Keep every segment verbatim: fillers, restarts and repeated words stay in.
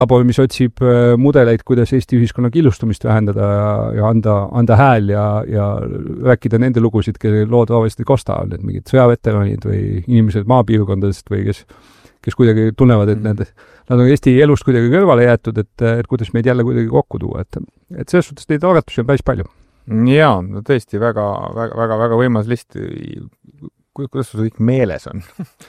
pool, mis otsib mudeleid, kuidas Eesti ühiskonna killustumist vähendada ja, ja anda, anda hääl ja, ja rääkida nende lugusid, kelle lood tavaliselt ei kosta, need mingid sõjaveteranid või inimesed maapiirkondadest või kes, kes kuidagi tunnevad, et need, nad on Eesti elust kuidagi kõrvale jäetud, et, et kuidas meid jälle kuidagi kokku tuua. Et, et selles suhtes neid algatusi on päris palju. Jaa, no tõesti väga, väga, väga, väga võimas list. Kuidas sul kõik meeles on?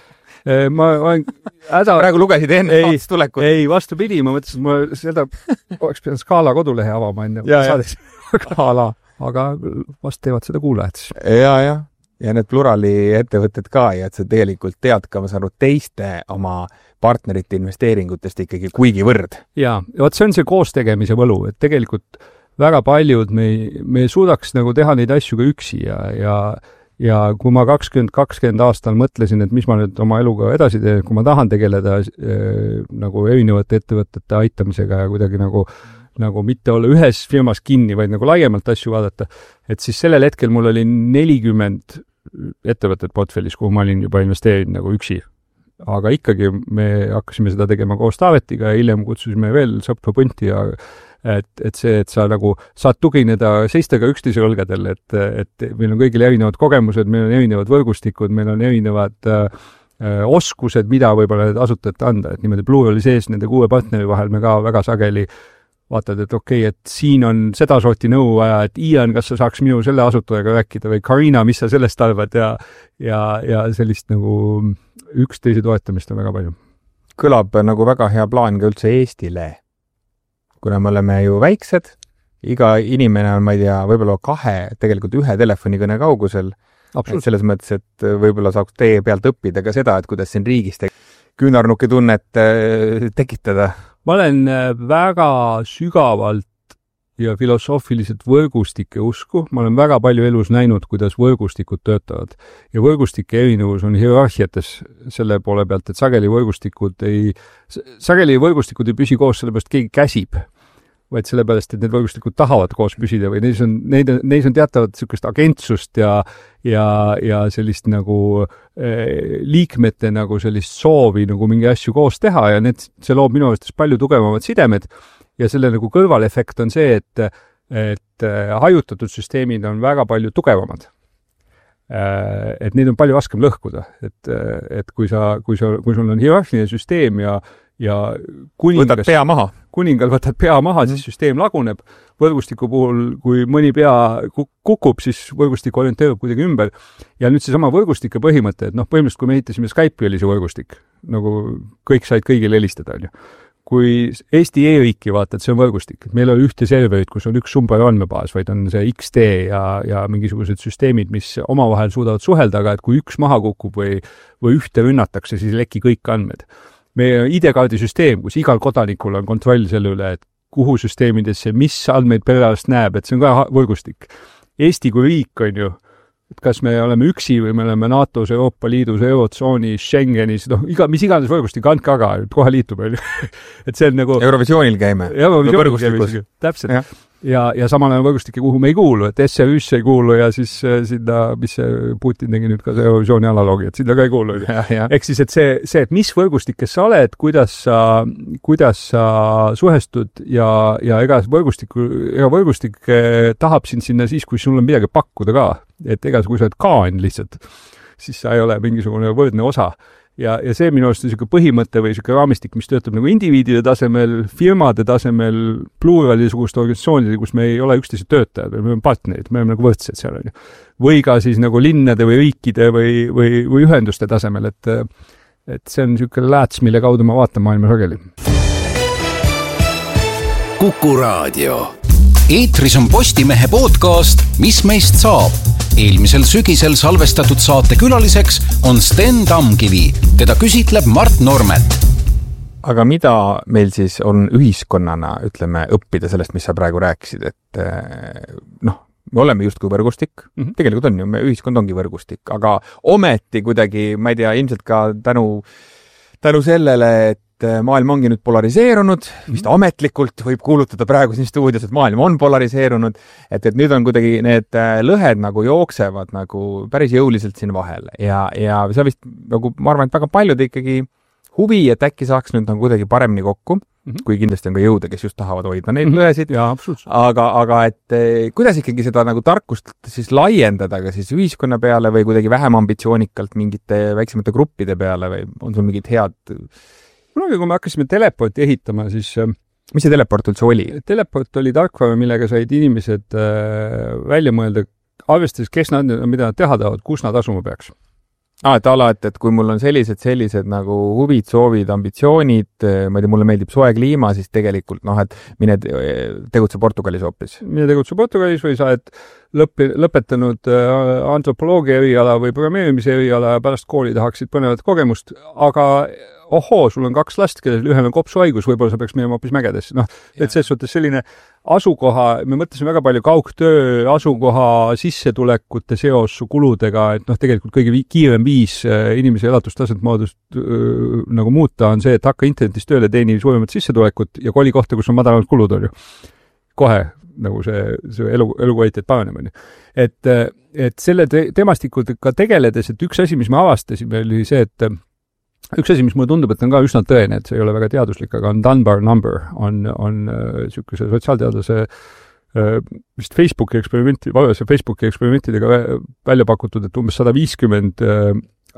ma olen häda... praegu lugesid enne ei, tulekut. Ei, vastupidi, ma mõtlesin, et ma seda oleks pidanud Skaala kodulehe avama enne. Ja, ja. Skaala. Aga vast teevad seda kuulajad. Ja, ja. Ja need plurali ettevõtted ka, ja et sa tegelikult tead ka, ma saan aru, teiste oma partnerite investeeringutest ikkagi kuigi võrd. Ja, vaat see on see koostegemise võlu, et tegelikult väga paljud me, me suudaks nagu teha neid asju ka üksi ja, ja Ja kui ma kakskümmend kakskümmend aastal mõtlesin, et mis ma nüüd oma eluga edasi teen, kui ma tahan tegeleda äh, nagu erinevate ettevõtete aitamisega ja kuidagi nagu, nagu mitte olla ühes firmas kinni, vaid nagu laiemalt asju vaadata, et siis sellel hetkel mul oli nelikümmend ettevõtet portfellis, kuhu ma olin juba investeerinud nagu üksi. Aga ikkagi me hakkasime seda tegema koos Taavetiga ja hiljem kutsusime veel sõpra punti ja et, et see, et sa nagu saad tugineda seistega üksteise õlgadel, et, et meil on kõigil erinevad kogemused, meil on erinevad võrgustikud, meil on erinevad äh, oskused, mida võib-olla need asutajate anda, et niimoodi Plurali sees nende kuue partneri vahel me ka väga sageli vaatad, et okei, okay, et siin on seda sorti nõu vaja, et Ian, kas sa saaks minu selle asutajaga rääkida või Karina, mis sa sellest arvad ja, ja, ja sellist nagu üksteise toetamist on väga palju. Kõlab nagu väga hea plaan ka üldse Eestile. Kuna me oleme ju väiksed, iga inimene on, ma ei tea, võib-olla kahe, tegelikult ühe telefonikõne kaugusel. Selles mõttes, et võib-olla saaks teie pealt õppida ka seda, et kuidas siin riigis te- küünarnuki tunnet tekitada. Ma olen väga sügavalt ja filosoofiliselt võrgustike usku. Ma olen väga palju elus näinud, kuidas võrgustikud töötavad. Ja võrgustike erinevus on hierarhiates selle poole pealt, et sageli võrgustikud ei, sageli võrgustikud ei püsi koos, sellepärast keegi käsib, vaid sellepärast, et need võrgustikud tahavad koos püsida või neis on, neid, neis on teatavat sellist agentsust ja, ja, ja sellist nagu eh, liikmete nagu sellist soovi nagu mingi asju koos teha ja need, see loob minu arvates palju tugevamad sidemed ja selle nagu kõrvalefekt on see, et, et hajutatud süsteemid on väga palju tugevamad. Et neid on palju raskem lõhkuda, et, et kui sa, kui sa, kui sul on hierarhiline süsteem ja, ja kuningas, võtad pea maha. kuningal võtad pea maha, siis süsteem laguneb. Võrgustiku puhul, kui mõni pea kukub, siis võrgustik orienteerub kuidagi ümber. Ja nüüd see sama võrgustike põhimõte, et noh, põhimõtteliselt kui me ehitasime Skype'i oli see võrgustik, nagu kõik said kõigile helistada, on ju. Kui Eesti e-riiki vaatad, see on võrgustik. Meil oli ühte serverit, kus on üks sumber andmebaas, vaid on see X T ja, ja mingisugused süsteemid, mis omavahel suudavad suhelda, aga et kui üks maha kukub või, või ühte rünnatakse, siis leki kõik andmed. Meie I D-kaardi süsteem, kus igal kodanikul on kontroll selle üle, et kuhu süsteemidesse, mis andmeid perearst näeb, et see on ka võrgustik. Eesti kui riik on ju, et kas me oleme üksi või me oleme NATOs, Euroopa Liidus, Eurotsoonis, Schengenis, noh, iga, mis iganes võrgustik, andke aga, kohe liitub. et see on nagu... Eurovisioonil käime. Eurovisioonil käime, täpselt. Ja. Ja, ja samal ajal võrgustike, kuhu me ei kuulu, et S R Üsse ei kuulu ja siis sinna, mis see Putin tegi nüüd ka see Eurovisiooni analoogi, et sinna ka ei kuulu. Ehk siis, et see, see, et mis võrgustikes sa oled, kuidas sa, kuidas sa suhestud ja, ja ega võrgustik, ega võrgustik tahab sind sinna siis, kui sul on midagi pakkuda ka. Et ega kui sa oled kaan lihtsalt, siis sa ei ole mingisugune võrdne osa. Ja, ja see minu arust on selline põhimõte või selline raamistik, mis töötab nagu indiviidide tasemel, firmade tasemel, pluralisuguste organisatsioonide, kus me ei ole üksteise töötajad, me oleme partnerid, me oleme nagu võrdsed seal. Või ka siis nagu linnade või riikide või, või, või ühenduste tasemel, et, et see on selline lääts, mille kaudu ma vaatan maailma sageli. Kuku Raadio. Eetris on Postimehe podcast Mis meist saab? Eelmisel sügisel salvestatud saate külaliseks on Sten Tamkivi. Teda küsitleb Mart Normet. Aga mida meil siis on ühiskonnana, ütleme, õppida sellest, mis sa praegu rääkisid, et noh, me oleme just kui võrgustik. Mm-hmm. Tegelikult on ju, me ühiskond ongi võrgustik, aga ometi kuidagi, ma ei tea, ilmselt ka tänu, tänu sellele, et maailm ongi nüüd polariseerunud, vist ametlikult võib kuulutada praegu siin stuudios, et maailm on polariseerunud, et, et nüüd on kuidagi need lõhed nagu jooksevad nagu päris jõuliselt siin vahel ja, ja see vist nagu, ma arvan, et väga paljud ikkagi huvi, et äkki saaks nüüd nagu kuidagi paremini kokku, mm-hmm. kui kindlasti on ka jõude, kes just tahavad hoida neid lõhesid, mm-hmm. aga, aga et kuidas ikkagi seda nagu tarkust siis laiendada ka siis ühiskonna peale või kuidagi vähem ambitsioonikalt mingite väiksemate gruppide peale või on sul mingid head? Kunagi, kui me hakkasime teleporti ehitama, siis mis see teleport üldse oli? Teleport oli tarkvara, millega said inimesed äh, välja mõelda, arvestades, kes nad, mida nad teha tahavad, kus nad asuma peaks. Ah, et ala, et, et kui mul on sellised, sellised nagu huvid, soovid, ambitsioonid, ma ei tea, mulle meeldib soe kliima, siis tegelikult, noh, et mine tegutse Portugalis hoopis. Mine tegutse Portugalis või sa, et lõppi, lõpetanud antropoloogia eriala või programmeerimise eriala ja pärast kooli tahaksid põnevat kogemust, aga ohoo, sul on kaks last, kellel ühel on kopsuhaigus, võib-olla sa peaks minema hoopis mägedesse. Noh, et selles suhtes selline asukoha, me mõtlesime väga palju kaugtöö, asukoha sissetulekute seos su kuludega, et noh, tegelikult kõige kiirem viis inimese elatustaset moodust öö, nagu muuta on see, et hakka internetis tööle teeni suuremat sissetulekut ja koli kohta, kus on madalamad kulud, on ju. Kohe nagu see, see elu, elukvaliteet paraneb, on ju. Et, et selle te, temastikudega tegeledes, et üks asi, mis me avastasime, oli see, et üks asi, mis mulle tundub, et on ka üsna tõene, et see ei ole väga teaduslik, aga on Dunbar number, on, on niisuguse sotsiaalteadlase vist Facebooki eksperimenti, varase Facebooki eksperimentidega välja pakutud, et umbes sada viiskümmend äh,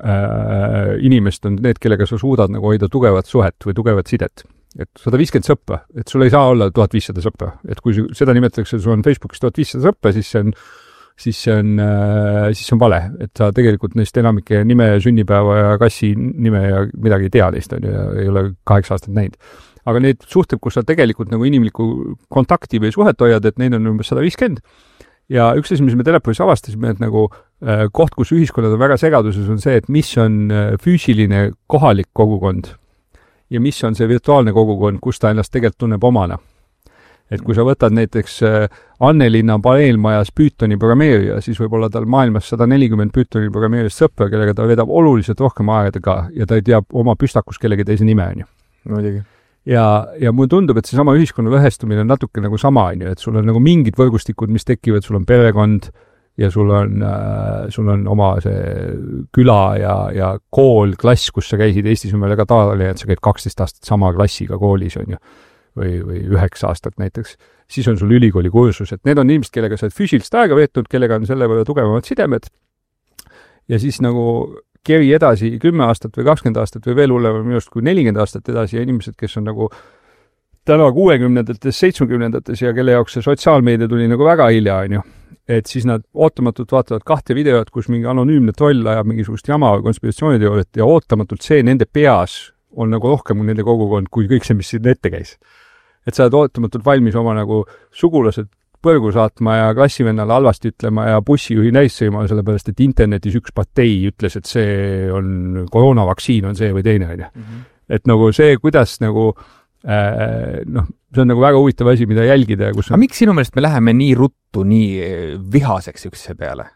inimest on need, kellega sa suudad nagu hoida tugevat suhet või tugevat sidet. Et sada viiskümmend sõppa, et sul ei saa olla tuhat viissada sõppa. Et kui seda nimetatakse, sul on Facebookis tuhat viissada sõppa, siis see on siis see on, siis on vale, et sa tegelikult neist enamike nime, sünnipäeva ja kassi nime ja midagi ei tea neist, on ju, ja ei ole kaheksa aastat näinud. Aga need suhted, kus sa tegelikult nagu inimlikku kontakti või suhet hoiad, et neid on umbes sada viiskümmend. Ja üks asi, mis me telepolis avastasime, et nagu koht, kus ühiskonnad on väga segaduses, on see, et mis on füüsiline kohalik kogukond ja mis on see virtuaalne kogukond, kus ta ennast tegelikult tunneb omana. Et kui sa võtad näiteks Annelinna paneelmajas Pythoni programmeerija, siis võib olla tal maailmas sada nelikümmend Pythoni programmeerist sõpra, kellega ta vedab oluliselt rohkem aegadega ja ta ei tea oma püstakus kellegi teise nime, on ju. Muidugi. Ja, ja mulle tundub, et see sama ühiskonna lõhestumine on natuke nagu sama, on ju, et sul on nagu mingid võrgustikud, mis tekivad, sul on perekond ja sul on, äh, sul on oma see küla ja, ja kool, klass, kus sa käisid Eestis on meil väga tavaline, et sa käid kaksteist aastat sama klassiga koolis, on ju. Või, või üheksa aastat näiteks, siis on sul ülikooli kursus, et need on inimesed, kellega sa oled füüsilist aega veetnud, kellega on selle võrra tugevamad sidemed ja siis nagu keri edasi kümme aastat või kakskümmend aastat või veel hullem minu arust kui nelikümmend aastat edasi ja inimesed, kes on nagu täna kuuekümnendates, seitsmekümnendates ja kelle jaoks see sotsiaalmeedia tuli nagu väga hilja, on ju, et siis nad ootamatult vaatavad kahte videot, kus mingi anonüümne troll ajab mingisugust jama või konspiratsiooniteooriat ja ootamatult see nende peas on nagu rohkem kui nende kogukond kui kõik see, mis siin ette käis. Et sa oled ootamatult valmis oma nagu sugulased põrgu saatma ja klassivennale halvasti ütlema ja bussijuhi näis sõima, sellepärast, et internetis üks partei ütles, et see on koroonavaktsiin on see või teine, on ju. Mm-hmm. Et nagu see, kuidas nagu äh, noh, see on nagu väga huvitav asi, mida jälgida. Kus on... Aga miks sinu meelest me läheme nii ruttu, nii vihaseks ükse peale?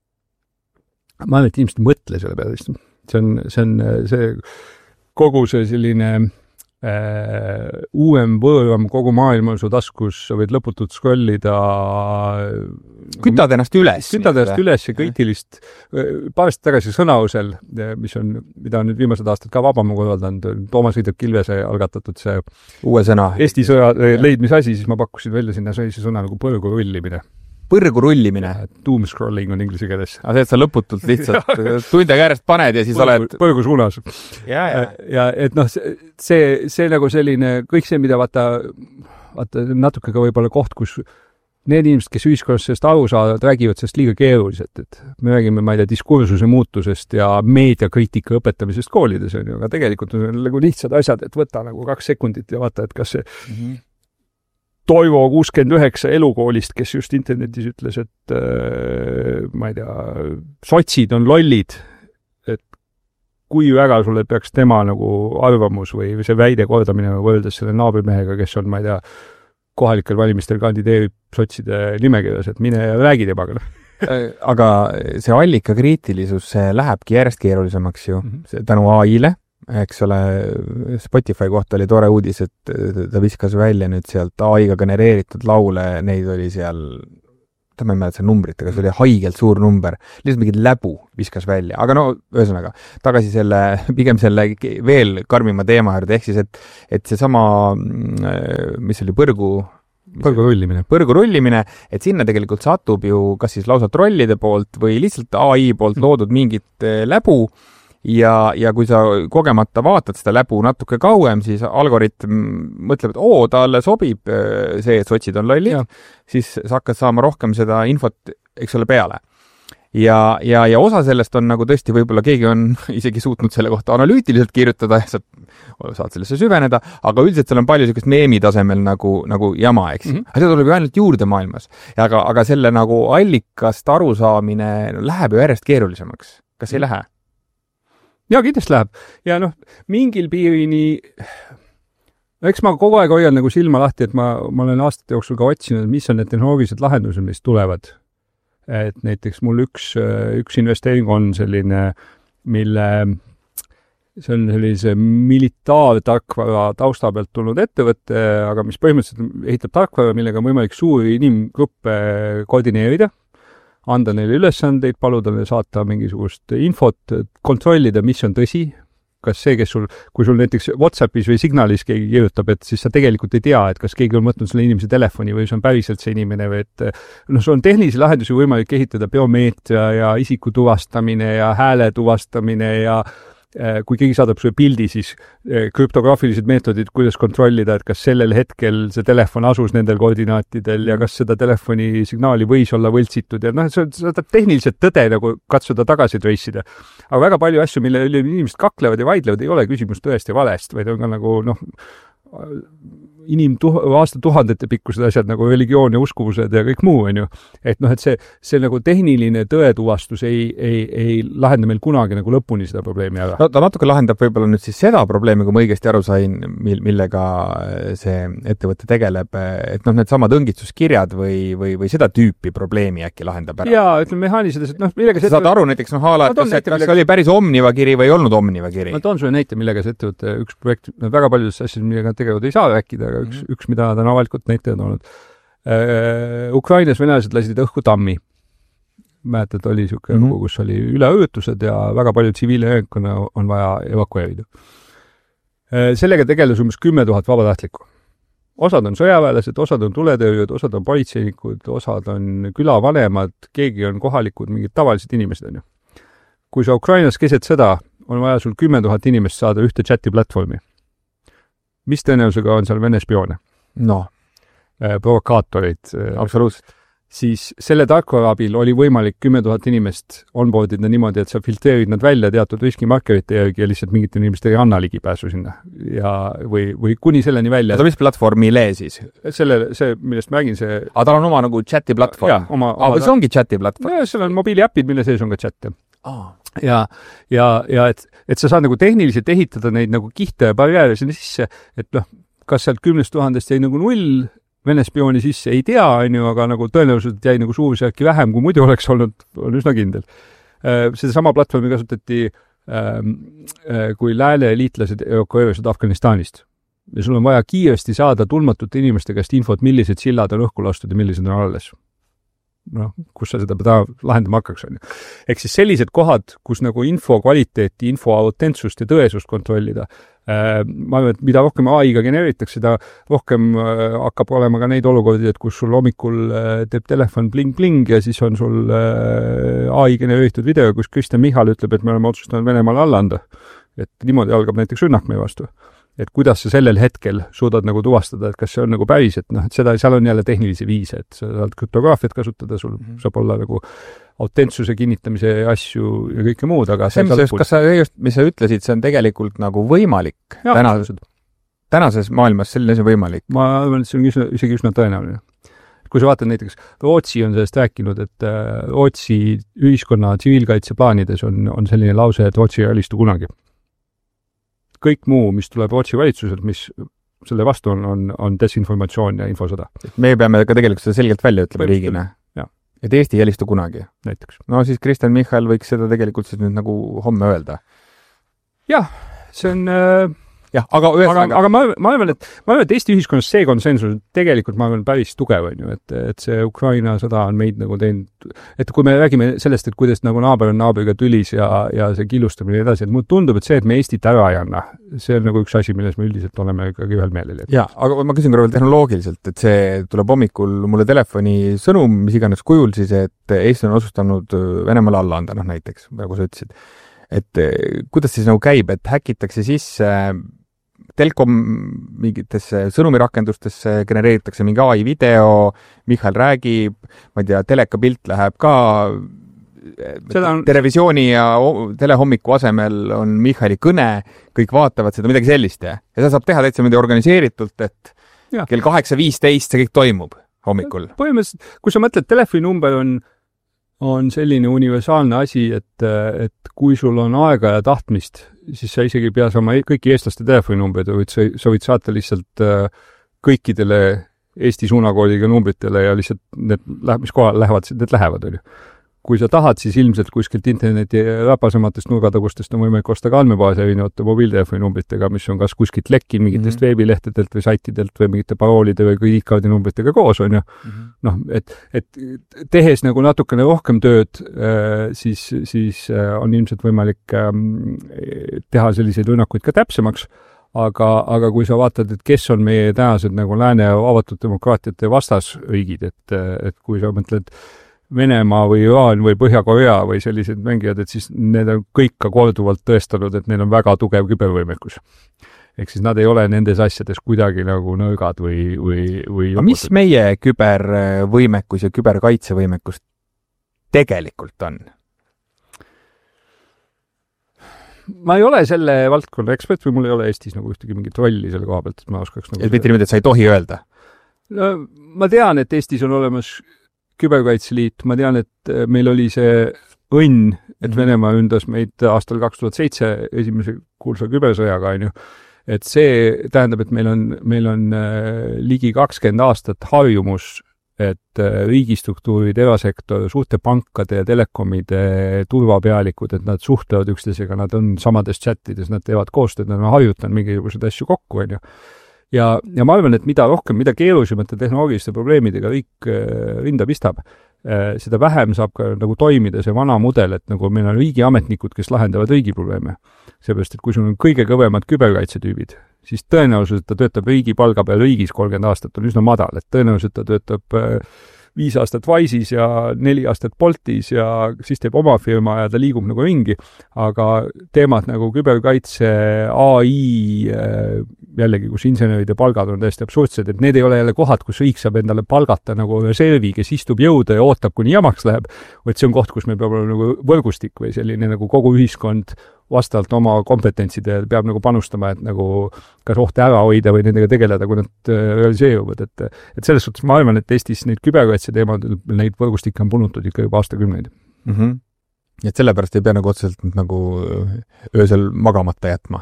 Ma arvan, et inimesed mõtle selle peale. See on see, on, see kogu see selline äh, uuem võõram kogu maailm on su taskus, sa võid lõputult scrollida. Kütad ennast üles. Kütad ennast üles ja kriitilist. Paarest tagasi sõnausel, mis on, mida on nüüd viimased aastad ka Vabamu korraldanud, Toomas Riidep Kilvese algatatud see uue sõna. Eesti sõja leidmisasi, siis ma pakkusin välja sinna sellise sõna nagu põrgu rullimine. Põrgu rullimine. Doom scrolling on inglise keeles. Aga see, et sa lõputult lihtsalt tunde käärest paned ja siis põrgu, oled... Põrgu suunas. Ja, ja. ja et noh, see, see nagu selline, kõik see, mida vaata, vaata natuke ka võib-olla koht, kus need inimesed, kes ühiskonnas sellest aru saavad, räägivad sellest liiga keeruliselt, et me räägime, ma ei tea, diskursuse muutusest ja meediakriitika õpetamisest koolides, on ju, aga tegelikult on nagu lihtsad asjad, et võta nagu kaks sekundit ja vaata, et kas see mm-hmm. Toivo kuuskümmend üheksa elukoolist, kes just internetis ütles, et äh, ma ei tea, sotsid on lollid, et kui väga sulle peaks tema nagu arvamus või see väide kordamine võrdes selle naabrimehega, kes on, ma ei tea, kohalikel valimistel kandideerib sotside nimekirjas, et mine ja räägi temaga. Aga see allikakriitilisus lähebki järjest keerulisemaks ju, mm-hmm. tänu A I-le. Eks ole, Spotify kohta oli tore uudis, et ta viskas välja nüüd sealt A I-ga genereeritud laule, neid oli seal ma ei mäleta see numbrit, aga see oli haigelt suur number, lihtsalt mingid läbu viskas välja, aga no ühesõnaga, tagasi selle, pigem selle veel karmima teema juurde, ehk siis, et, et see sama, mis oli põrgu põrgu rullimine. põrgu rullimine, et sinna tegelikult satub ju kas siis lausa trollide poolt või lihtsalt A I poolt loodud mingit läbu ja, ja kui sa kogemata vaatad seda läbu natuke kauem, siis algoritm mõtleb, et oo, talle sobib see, et sotsid on lollid, siis sa hakkad saama rohkem seda infot, eks ole, peale. Ja, ja, ja osa sellest on nagu tõesti, võib-olla keegi on isegi suutnud selle kohta analüütiliselt kirjutada, sa saad sellesse süveneda, aga üldiselt seal on palju sellist meemi tasemel nagu, nagu jama, eks. Mm -hmm. Seda tuleb ju ainult juurde maailmas. Aga, aga selle nagu allikast arusaamine no, läheb ju järjest keerulisemaks. Kas ei lähe? Ja kindlasti läheb. Ja noh, mingil piirini eks ma kogu aeg hoian nagu silma lahti, et ma, ma olen aastate jooksul ka otsinud, mis on need tehnoloogilised lahendused, mis tulevad. Et näiteks mul üks, üks investeering on selline, mille see on sellise militaartarkvara tausta pealt tulnud ettevõtte, aga mis põhimõtteliselt ehitab tarkvara, millega on võimalik suuri inimgruppe koordineerida, anda neile ülesandeid, paluda neile saata mingisugust infot, kontrollida, mis on tõsi, kas see, kes sul, kui sul näiteks WhatsAppis või Signalis keegi kirjutab, et siis sa tegelikult ei tea, et kas keegi on võtnud selle inimese telefoni või see on päriselt see inimene või et noh, sul on tehnilisi lahendusi võimalik ehitada, biomeetria ja isiku tuvastamine ja hääle tuvastamine ja kui keegi saadab sulle pildi, siis krüptograafilised meetodid, kuidas kontrollida, et kas sellel hetkel see telefon asus nendel koordinaatidel ja kas seda telefoni signaali võis olla võltsitud ja noh, sa saad tehniliselt tõde nagu katsuda tagasi trace'ida. Aga väga palju asju, mille inimesed kaklevad ja vaidlevad, ei ole küsimus tõesti valest, vaid on ka nagu noh, inimtuh-, aastatuhandete pikkused asjad nagu religioon ja uskuvused ja kõik muu, on ju. Et noh, et see, see nagu tehniline tõetuvastus ei, ei, ei lahenda meil kunagi nagu lõpuni seda probleemi ära. No ta natuke lahendab võib-olla nüüd siis seda probleemi, kui ma õigesti aru sain, millega see ettevõte tegeleb, et noh, need samad õngitsuskirjad või, või, või seda tüüpi probleemi äkki lahendab ära. Jaa, ütleme mehaaniliselt, et noh, millega see... Saad aru näiteks, noh, haala, et kas, et kas millega... oli päris Omniva kiri või ei olnud Omniva kiri? Ma toon sulle näite, millega see ettevõte, üks projekt, väga paljudest asjad, millega tegelikult ei saa rääkida, aga üks, üks, mida ta on avalikult näitajad olnud. Uh, Ukrainas venelased lasid õhku tammi. Mäletad, oli niisugune mm -hmm. kus oli üleõjutused ja väga palju tsiviilelanikkonna on vaja evakueerida. Uh, sellega tegeles umbes kümme tuhat vabatahtlikku. Osad on sõjaväelased, osad on tuletõrjud, osad on politseinikud, osad on külavanemad, keegi on kohalikud, mingid tavalised inimesed on ju. Kui sa Ukrainas keset sõda, on vaja sul kümme tuhat inimest saada ühte chati platvormi. Mis tõenäosusega on seal Vene spioone? No. Provokaatorid. Absoluutselt. Siis selle tarkvara abil oli võimalik kümme tuhat inimest onboardida niimoodi, et sa filtreerid nad välja teatud riskimarkerite järgi ja lihtsalt mingit inimest ei anna ligipääsu sinna. Ja, või, või kuni selleni välja. Aga mis platvormile siis? Selle, see, millest ma räägin, see... Aga tal on oma nagu chati platvorm? Jaa, oma... Aga oma see ongi chati platvorm? Ja, seal on mobiiliäpid, mille sees on ka chat. Aa. Ja, ja, ja et, et sa saad nagu tehniliselt ehitada neid nagu kihte ja barjääre sinna sisse, et noh, kas sealt kümnest tuhandest jäi nagu null Vene spiooni sisse, ei tea, on ju, aga nagu tõenäoliselt jäi nagu suurusjärki vähem, kui muidu oleks olnud, on üsna kindel. Seda sama platvormi kasutati, kui lääne liitlased evakueerisid Afganistanist. Ja sul on vaja kiiresti saada tulmatute inimeste käest infot, millised sillad on õhku lastud ja millised on alles. Noh, kus sa seda peda lahendama hakkaks, on ju. Ehk siis sellised kohad, kus nagu info kvaliteeti, info autentsust ja tõesust kontrollida. Ma arvan, et mida rohkem A I-ga genereeritakse, seda rohkem hakkab olema ka neid olukordi, et kus sul hommikul teeb telefon bling-bling ja siis on sul A I genereeritud video, kus Kristjan Michal ütleb, et me oleme otsustanud Venemaale alla anda. Et niimoodi algab näiteks rünnak meie vastu. Et kuidas sa sellel hetkel suudad nagu tuvastada, et kas see on nagu päris, et noh, et seda, seal on jälle tehnilisi viise, et sa saad krüptograafiat kasutada, sul mm -hmm. saab olla nagu autentsuse kinnitamise asju ja kõike muud, aga see, see kas sa just, mis sa ütlesid, see on tegelikult nagu võimalik ja, tänases, tänases maailmas selline asi võimalik? Ma arvan, et see on isegi, isegi üsna tõenäoline. Kui sa vaatad näiteks, Rootsi on sellest rääkinud, et Rootsi ühiskonna tsiviilkaitseplaanides on, on selline lause, et Rootsi ei alistu kunagi. Kõik muu, mis tuleb Rootsi valitsuselt, mis selle vastu on, on, on desinformatsioon ja infosõda. Me peame ka tegelikult seda selgelt välja ütlema riigina. Et Eesti ei alistu kunagi. Näiteks. No siis Kristjan Michal võiks seda tegelikult siis nüüd nagu homme öelda. Jah, see on, jah, aga aga, aga ma, ma arvan, et ma arvan, et Eesti ühiskonnas see konsensus tegelikult ma arvan päris tugev on ju, et, et see Ukraina sõda on meid nagu teinud, et kui me räägime sellest, et kuidas nagu naaber on naabriga tülis ja, ja see killustamine edasi, et mulle tundub, et see, et me Eestit ära ei anna, see on nagu üks asi, milles me üldiselt oleme ikkagi ühel meelel. Jaa, aga ma küsin korra veel tehnoloogiliselt, et see tuleb hommikul mulle telefoni sõnum, mis iganes kujul siis, et Eesti on otsustanud Venemaale alla anda, noh näiteks, nagu sa ütlesid. Et kuidas siis nagu käib, et häkitakse sisse Telkom mingitesse sõnumirakendustesse, genereeritakse mingi A I video, Michal räägib, ma ei tea, teleka pilt läheb ka, on... televisiooni ja telehommiku asemel on Michali kõne, kõik vaatavad seda midagi sellist ja, ja seda saab teha täitsa midagi organiseeritult, et ja. Kell kaheksa viisteist see kõik toimub hommikul. Põhimõtteliselt, kui sa mõtled, telefoninumber on on selline universaalne asi, et, et kui sul on aega ja tahtmist, siis sa isegi pea saama kõiki eestlaste telefoninumbreid, võid, sa võid saata lihtsalt kõikidele Eesti suunakoodiga numbritele ja lihtsalt need, mis kohal lähevad, need lähevad, oli. Kui sa tahad, siis ilmselt kuskilt interneti rapasematest nurgatagustest on võimalik osta ka andmebaase erinevate mobiiltelefoni numbritega, mis on kas kuskilt lekki mingitest mm -hmm. veebilehtedelt või saitidelt või mingite paroolide või krediitkaardi numbritega koos, on ju. Mm -hmm. Noh, et, et tehes nagu natukene rohkem tööd, siis, siis on ilmselt võimalik teha selliseid rünnakuid ka täpsemaks, aga, aga kui sa vaatad, et kes on meie tänased nagu lääne avatud demokraatiate vastasriigid, et, et kui sa mõtled Venemaa või Iraan või Põhja-Korea või sellised mängijad, et siis need on kõik ka korduvalt tõestanud, et neil on väga tugev kübervõimekus. Ehk siis nad ei ole nendes asjades kuidagi nagu nõrgad või, või, või aga mis meie kübervõimekus ja küberkaitsevõimekus tegelikult on? Ma ei ole selle valdkonna ekspert või mul ei ole Eestis nagu ühtegi mingit rolli selle koha pealt, et ma oskaks nagu... Et mitte niimoodi, et sa ei tohi öelda? No, ma tean, et Eestis on olemas küberkaitseliit, ma tean, et meil oli see õnn, et Venemaa ündas meid aastal kaks tuhat seitse esimese kuulsa kübersõjaga, on ju. Et see tähendab, et meil on, meil on ligi kakskümmend aastat harjumus, et riigistruktuurid, erasektor, suurte pankade ja telekomide turvapealikud, et nad suhtlevad üksteisega, nad on samades chatides, nad teevad koostööd, nad on harjutanud mingisuguseid asju kokku, on ju. Ja, ja ma arvan, et mida rohkem, mida keerulisemate tehnoloogiliste probleemidega riik rinda pistab, seda vähem saab ka nagu toimida see vana mudel, et nagu meil on riigiametnikud, kes lahendavad riigi probleeme. Seepärast, et kui sul on kõige kõvemad küberkaitsetüübid, siis tõenäoliselt ta töötab riigi palga peal riigis kolmkümmend aastat on üsna madal, et tõenäoliselt ta töötab viis aastat Wise'is ja neli aastat Boltis ja siis teeb oma firma ja ta liigub nagu ringi, aga teemad nagu küberkaitse, A I, jällegi, kus inseneride palgad on täiesti absurdsed, et need ei ole jälle kohad, kus riik saab endale palgata nagu reservi, kes istub jõuda ja ootab, kuni jamaks läheb, vaid see on koht, kus meil peab olema nagu võrgustik või selline nagu kogu ühiskond vastavalt oma kompetentside peab nagu panustama, et nagu kas ohte ära hoida või nendega tegeleda, kui nad realiseeruvad. Et, et selles suhtes ma arvan, et Eestis neid küberkaitse teemad, neid võrgustikke on punutud ikka juba aastakümneid. Mm -hmm. Et sellepärast ei pea nagu otseselt nagu öösel magamata jätma?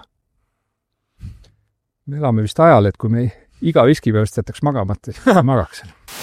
Me elame vist ajal, et kui me iga riski pärast jätaks magamata, siis magaks.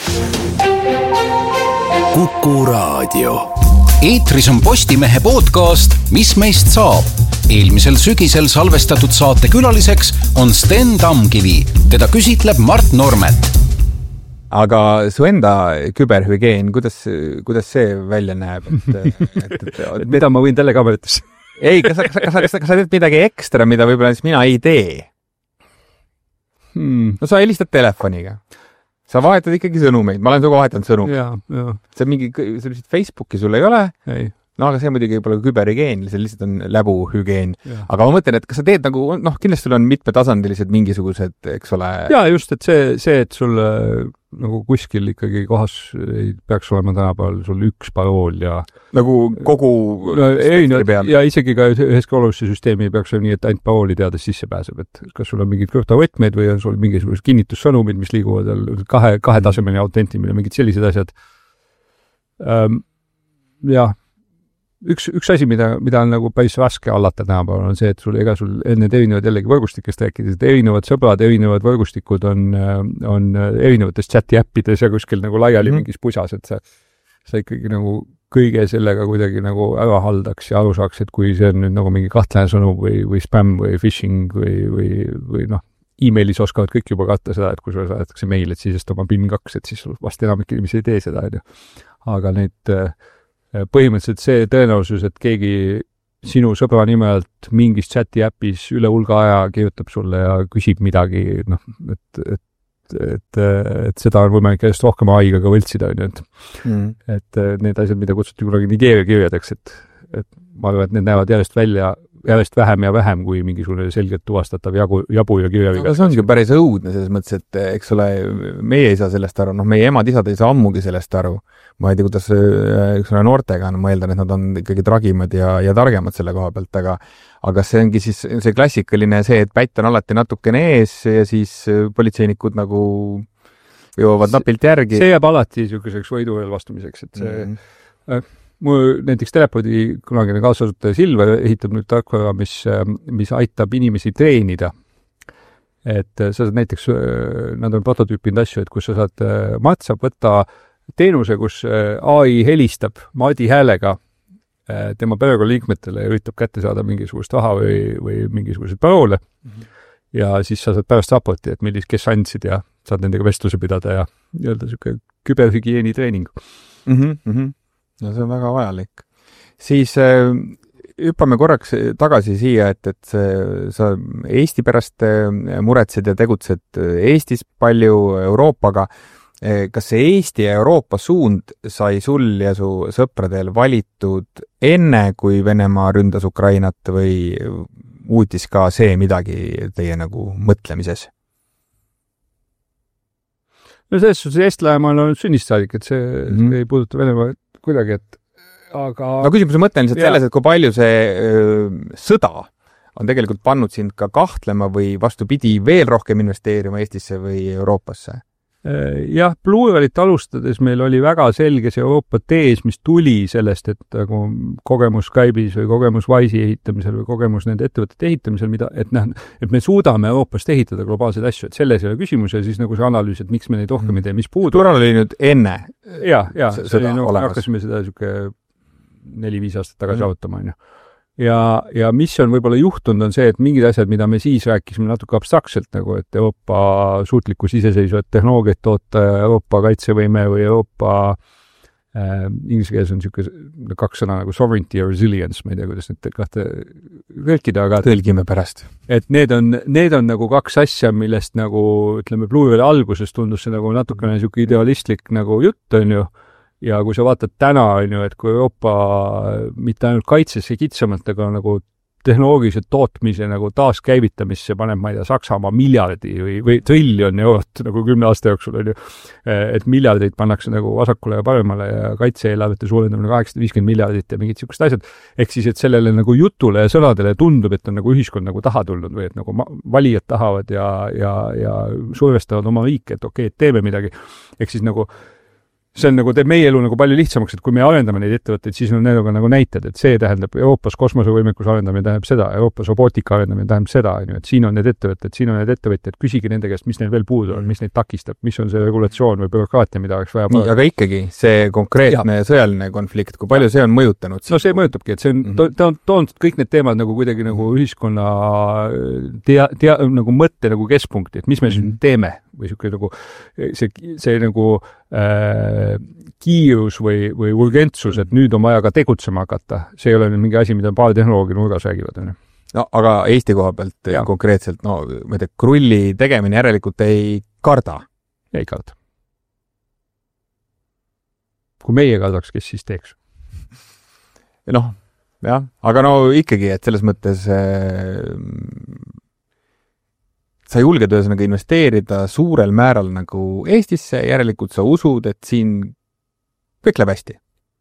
Kuku Raadio. Eetris on Postimehe podcast Mis meist saab? Eelmisel sügisel salvestatud saate külaliseks on Sten Tamkivi. Teda küsitleb Mart Normet. Aga su enda küberhügieen, kuidas, kuidas see välja näeb? Et, et, et, et mida ma võin telekaamerites? Ei, kas, kas, kas, kas, kas sa teed midagi ekstra, mida võib-olla siis mina ei tee? Hmm. No sa helistad telefoniga. Sa vahetad ikkagi sõnumeid. Ma olen suga vahetanud sõnum. Ja, ja. See mingi, sellised Facebooki sul ei ole? Ei. No aga see muidugi pole küberhügieen, see lihtsalt on läbuhügieen. Aga ma mõtlen, et kas sa teed nagu, noh, kindlasti sul on mitmetasandilised mingisugused, eks ole? Jaa, just, et see, see, et sul nagu kuskil ikkagi kohas ei peaks olema tänapäeval sul üks parool ja nagu kogu no, ei, no, ja isegi ka üheski olulisse süsteemi ei peaks olla nii, et ainult parooli teades sisse pääseb, et kas sul on mingid krüptovõtmeid või on sul mingisugused kinnitussõnumid, mis liiguvad kahe, kahe tasemeni autentimine, mingid sellised asjad. Ähm, jah. Üks, üks asi, mida, mida on nagu päris raske allata tänapäeval, on see, et sul, ega sul enne erinevad jällegi võrgustikest rääkides, et erinevad sõbrad, erinevad võrgustikud on, on erinevates chati äppides ja kuskil nagu laiali mm -hmm. mingis pusas, et sa, sa ikkagi nagu kõige sellega kuidagi nagu ära haldaks ja aru saaks, et kui see on nüüd nagu mingi kahtlane sõnum või, või spam või phishing või, või, või noh, e-mailis oskavad kõik juba katta seda, et kui sulle saadetakse meil, et siis oma PIN kaks, et siis vast enamik inimesi ei tee seda, on ju. Aga nüüd põhimõtteliselt see tõenäosus, et keegi sinu sõbra nime alt mingis chati äpis üle hulga aja kirjutab sulle ja küsib midagi, noh, et, et et, et seda on võimalik järjest rohkem aiga ka võltsida, on ju, et, mm. et need asjad, mida kutsuti kunagi Nigeeria kirjadeks, et, et ma arvan, et need näevad järjest välja, järjest vähem ja vähem kui mingisugune selgelt tuvastatav jagu, jabu ja kirjaviga. Aga see ongi päris õudne selles mõttes, et eks ole, meie ei saa sellest aru, noh, meie emad-isad ei saa ammugi sellest aru. Ma ei tea, kuidas üks ole noortega on, ma eeldan, et nad on ikkagi tragimad ja, ja targemad selle koha pealt, aga aga see ongi siis see klassikaline see, et pätt on alati natukene ees ja siis politseinikud nagu jõuavad napilt järgi. See jääb alati niisuguseks võidurelvastumiseks, et see mm. äh, mul näiteks Telepodi kunagine kaasasutaja Silver ehitab nüüd tarkvara, mis, mis aitab inimesi treenida. Et sa saad näiteks, nad on prototüüpinud asju, et kus sa saad, Mart saab võtta teenuse, kus A I helistab Mardi häälega tema perekonnaliikmetele ja üritab kätte saada mingisugust raha või, või mingisuguseid paroole. Mm-hmm. Ja siis sa saad pärast raporti, et millis, kes andsid ja saad nendega vestluse pidada ja öelda niisugune küberhügieeni treening. Mm-hmm, mm-hmm. No see on väga vajalik. Siis äh, hüppame korraks tagasi siia, et, et see, sa Eesti pärast muretsed ja tegutsed Eestis palju Euroopaga. Kas see Eesti ja Euroopa suund sai sul ja su sõpradel valitud enne, kui Venemaa ründas Ukrainat või uutis ka see midagi teie nagu mõtlemises? No selles suhtes Eestlaemaal on sünnist saadik, et see, mm-hmm. see ei puuduta Venemaa kuidagi, et aga... No küsimuse mõte on lihtsalt selles, et kui palju see öö, sõda on tegelikult pannud sind ka kahtlema või vastupidi veel rohkem investeerima Eestisse või Euroopasse? Jah, Pluuralit alustades meil oli väga selge see Euroopa tees, mis tuli sellest, et nagu kogemus Skype'is või kogemus Wise'i ehitamisel või kogemus nende ettevõtete ehitamisel, mida, et, näh, et me suudame Euroopast ehitada globaalseid asju, et selles ei ole küsimus ja siis nagu see analüüs, et miks me neid rohkem ei tee, mis puudu. Tural oli nüüd enne ja, ja, see oli, no, hakkasime seda niisugune neli-viis aastat tagasi mm. arutama, on ju. Ja, ja mis on võib-olla juhtunud on see, et mingid asjad, mida me siis rääkisime natuke abstraktselt, nagu et Euroopa suutlikkus iseseisvat tehnoloogiat toota, Euroopa kaitsevõime või Euroopa äh, inglise keeles on niisugune kaks sõna nagu sovereignty ja resilience, ma ei tea, kuidas need kahte tõlkida, aga tõlgime pärast. Et need on, need on nagu kaks asja, millest nagu, ütleme, Blueveil alguses tundus see nagu natukene niisugune idealistlik nagu jutt, on ju. Ja kui sa vaatad täna, on ju, et kui Euroopa mitte ainult kaitsesse kitsamalt, aga nagu tehnoloogilise tootmise nagu taaskäivitamisse paneb, ma ei tea, Saksamaa miljardi või, või triljon eurot nagu kümne aasta jooksul, on ju, et miljardeid pannakse nagu vasakule ja paremale ja kaitse-eelarvete suurendamine kaheksasada viiskümmend miljardit ja mingid niisugused asjad. Ehk siis, et sellele nagu jutule ja sõnadele tundub, et on nagu ühiskond nagu taha tulnud või et nagu valijad tahavad ja, ja, ja survestavad oma riike, et okei, et teeme midagi. Ehk siis nagu see on nagu, teeb meie elu nagu palju lihtsamaks, et kui me arendame neid ettevõtteid, siis on need nagu näited, et see tähendab Euroopas kosmosevõimekus arendamine tähendab seda, Euroopas robootika arendamine tähendab seda, et siin on need ettevõtted, siin on need ettevõtted, küsige nende käest, mis neil veel puudu on, mis neid takistab, mis on see regulatsioon või bürokraatia, mida oleks vaja. Nii, aga ikkagi see konkreetne ja. Sõjaline konflikt, kui palju see on mõjutanud? No see mõjutabki, et see on, ta on toonud kõik need teemad nagu kuidagi nagu ühiskonna tea, tea, nagu mõtte nagu keskpunkti, et mis me siin teeme või siuke nagu see, see nagu äh, kiirus või, või urgentsus, et nüüd on vaja ka tegutsema hakata. See ei ole mingi asi, mida paar tehnoloogi nurgas räägivad. No, aga Eesti koha pealt ja. Konkreetselt, no, ma ei tea, krulli tegemine järelikult ei karda? Ei karda. Kui meie kardaks, kes siis teeks? Noh, jah, aga no ikkagi, et selles mõttes äh, sa julged ühesõnaga investeerida suurel määral nagu Eestisse, järelikult sa usud, et siin kõik läheb hästi.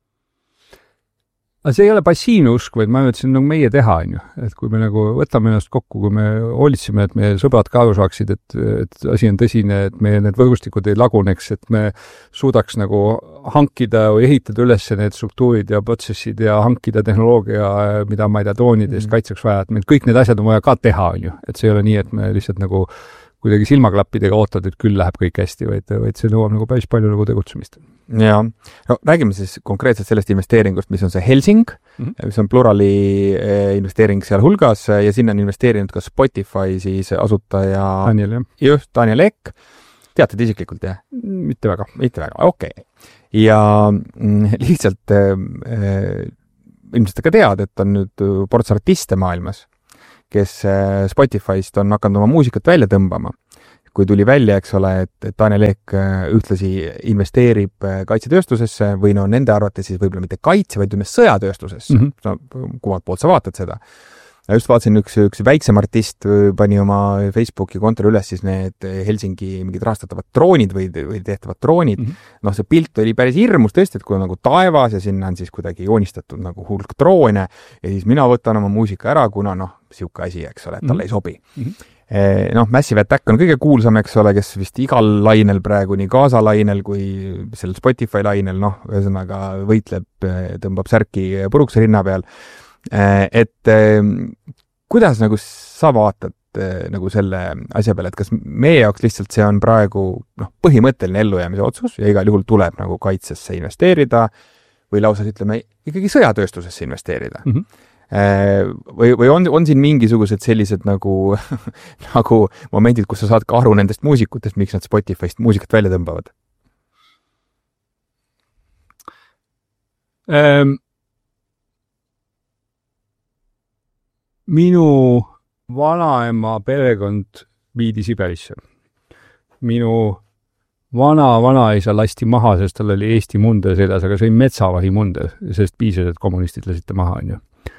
Aga see ei ole passiivne usk, vaid ma arvan, et see on nagu meie teha, on ju. Et kui me nagu võtame ennast kokku, kui me hoolitsime, et meie sõbrad ka aru saaksid, et, et asi on tõsine, et meie need võrgustikud ei laguneks, et me suudaks nagu hankida või ehitada üles need struktuurid ja protsessid ja hankida tehnoloogia, mida ma ei tea, droonidest mm-hmm. kaitseks vaja, et meil kõik need asjad on vaja ka teha, on ju. Et see ei ole nii, et me lihtsalt nagu kuidagi silmaklappidega ootad, et küll läheb kõik hästi, vaid, vaid see nõuab nagu päris palju nagu tegutsemist. Ja, no räägime siis konkreetselt sellest investeeringust, mis on see Helsing, mm-hmm. mis on Plurali investeering seal hulgas ja sinna on investeerinud ka Spotify siis asutaja Daniel, jah. Just, Daniel Ek. Teatad isiklikult, jah? Mitte väga. Mitte väga, okei. Okay. Ja lihtsalt äh, ilmselt ka tead, et on nüüd ports artiste maailmas, kes Spotify'st on hakanud oma muusikat välja tõmbama. Kui tuli välja, eks ole, et, et Daniel Ek ühtlasi investeerib kaitsetööstusesse või no nende arvates siis võib-olla mitte kaitse, vaid üme sõjatööstusesse. Mm-hmm. No, kumalt poolt sa vaatad seda. Ja just vaatasin, üks, üks väiksem artist pani oma Facebooki kontori üles siis need Helsingi mingid rahastatavad droonid või, või tehtavad droonid. Mm-hmm. Noh, see pilt oli päris hirmus tõesti, et kui on nagu taevas ja sinna on siis kuidagi joonistatud nagu hulk droone ja siis mina võtan oma muusika ära, kuna noh, siuke asi, eks ole, et talle mm-hmm. ei sobi. Mm-hmm. Noh, Massive Attack on kõige kuulsam, eks ole, kes vist igal lainel praegu, nii Gaza lainel kui sellel Spotify lainel, noh, ühesõnaga võitleb, tõmbab särki puruks rinna peal. Et kuidas nagu sa vaatad nagu selle asja peale, et kas meie jaoks lihtsalt see on praegu noh, põhimõtteline ellujäämise otsus ja igal juhul tuleb nagu kaitsesse investeerida või lausa ütleme ikkagi sõjatööstusesse investeerida. Mm-hmm. Või, või on, on siin mingisugused sellised nagu, nagu momendid, kus sa saad ka aru nendest muusikutest, miks nad Spotify'st muusikat välja tõmbavad? Ähm, minu vanaema perekond viidi Siberisse. Minu vana-vanaisa lasti maha, sest tal oli Eesti munder seljas, aga see oli metsavahi munder, sest piisas, et kommunistid lasite maha, on ju.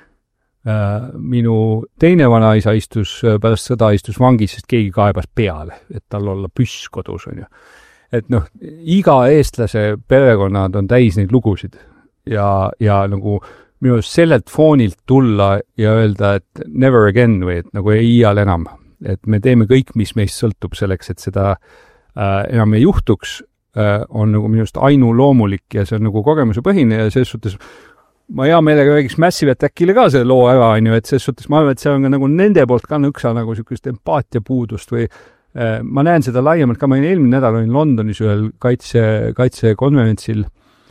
Minu teine vanaisa istus, pärast sõda istus vangis, sest keegi kaebas peale, et tal olla püss kodus, on ju. Et noh, iga eestlase perekonnad on täis neid lugusid ja, ja nagu minu sellelt foonilt tulla ja öelda, et never again või et nagu ei iial enam. Et me teeme kõik, mis meist sõltub selleks, et seda äh, enam ei juhtuks, äh, on nagu minust ainuloomulik ja see on nagu kogemuse põhine ja selles suhtes ma hea meelega räägiks Massive Attackile ka selle loo ära, on ju, et selles suhtes ma arvan, et see on ka nagu nende poolt ka nõksa nagu sükust empaatia puudust või äh, ma näen seda laiemalt ka, ma olin eelmine nädal olin Londonis ühel kaitse, kaitsekonverentsil,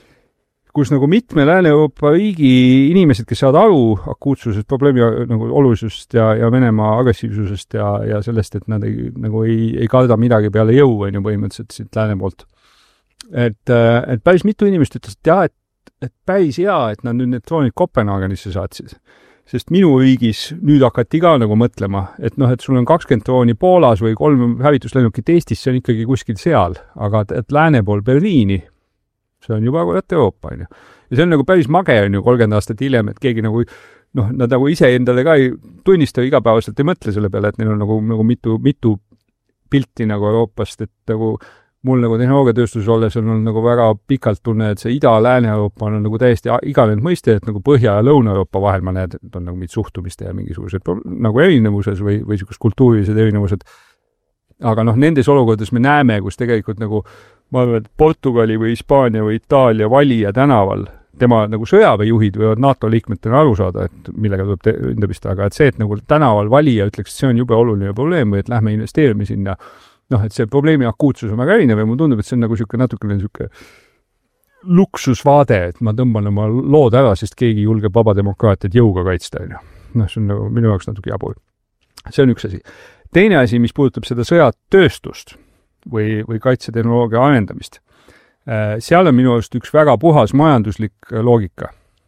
kus nagu mitme Lääne-Euroopa riigi inimesed, kes saavad aru akuutsusest, probleemi nagu olulisust ja, ja Venemaa agressiivsusest ja, ja sellest, et nad ei, nagu ei, ei karda midagi peale jõu, on ju põhimõtteliselt siit Lääne poolt. Et, et päris mitu inimest ütles, et jah, et et päris hea, et nad nüüd need droonid Kopenhaagenisse saatsid. Sest minu riigis nüüd hakati ka nagu mõtlema, et noh, et sul on kakskümmend drooni Poolas või kolm hävituslennukit Eestis, see on ikkagi kuskil seal, aga et lääne pool Berliini, see on juba Euroopa, on ju. Ja see on nagu päris mage, on ju, kolmkümmend aastat hiljem, et keegi nagu, noh, nad nagu ise endale ka ei tunnista igapäevaselt ei mõtle selle peale, et neil on nagu, nagu mitu, mitu pilti nagu Euroopast, et nagu mul nagu tehnoloogiatööstuses olles on nagu väga pikalt tunne, et see Ida-Lääne-Euroopa on nagu täiesti iganenud mõiste, et nagu Põhja- ja Lõuna-Euroopa vahel ma näed, et on nagu mingid suhtumiste ja mingisugused nagu erinevused või, või sellised kultuurilised erinevused. Aga noh, nendes olukordades me näeme, kus tegelikult nagu, ma arvan, et Portugali või Hispaania või Itaalia valija tänaval, tema nagu sõjaväejuhid võivad NATO liikmetena aru saada, et millega tuleb enda pista, aga et see, et nagu tänaval valija ütleks, et see on jube oluline probleem või et lähme investeerime sinna, noh, et see probleemi akuutsus on väga erinev ja mulle tundub, et see on nagu siuke natukene siuke luksusvaade, et ma tõmban oma lood ära, sest keegi julgeb vaba demokraatiat jõuga kaitsta. Noh, see on nagu minu jaoks natuke jabur. See on üks asi. Teine asi, mis puudutab seda sõjatööstust või, või kaitsetehnoloogia arendamist, seal on minu arust üks väga puhas majanduslik loogika.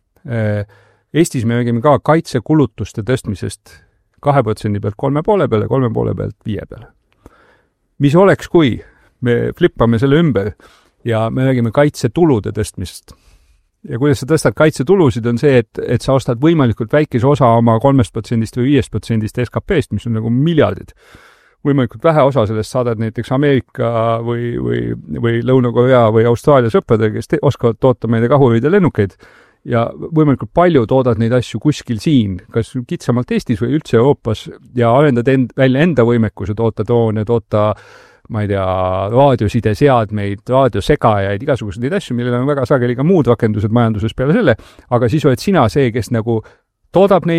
Eestis me räägime ka kaitsekulutuste tõstmisest kahe protsendi pealt kolme poole peale, kolme poole pealt viie peale. Mis oleks, kui me flippame selle ümber ja me räägime kaitsetulude tõstmisest. Ja kuidas sa tõstad kaitsetulusid, on see, et, et sa ostad võimalikult väikese osa oma kolmest protsendist või viiest protsendist S K P-st, mis on nagu miljardid. Võimalikult vähe osa sellest saadad näiteks Ameerika või, või, või Lõuna-Korea või Austraalia sõpradele, kes te, oskavad toota meile kahuriid ja lennukeid ja võimalikult palju toodad neid asju kuskil siin, kas kitsamalt Eestis või üldse Euroopas ja arendad end, välja enda võimekuse toota droone, toota, ma ei tea, raadiosideseadmeid, raadiosegajaid, igasuguseid neid asju, millel on väga sageli ka muud rakendused majanduses peale selle, aga siis oled sina see, kes nagu toodab neid,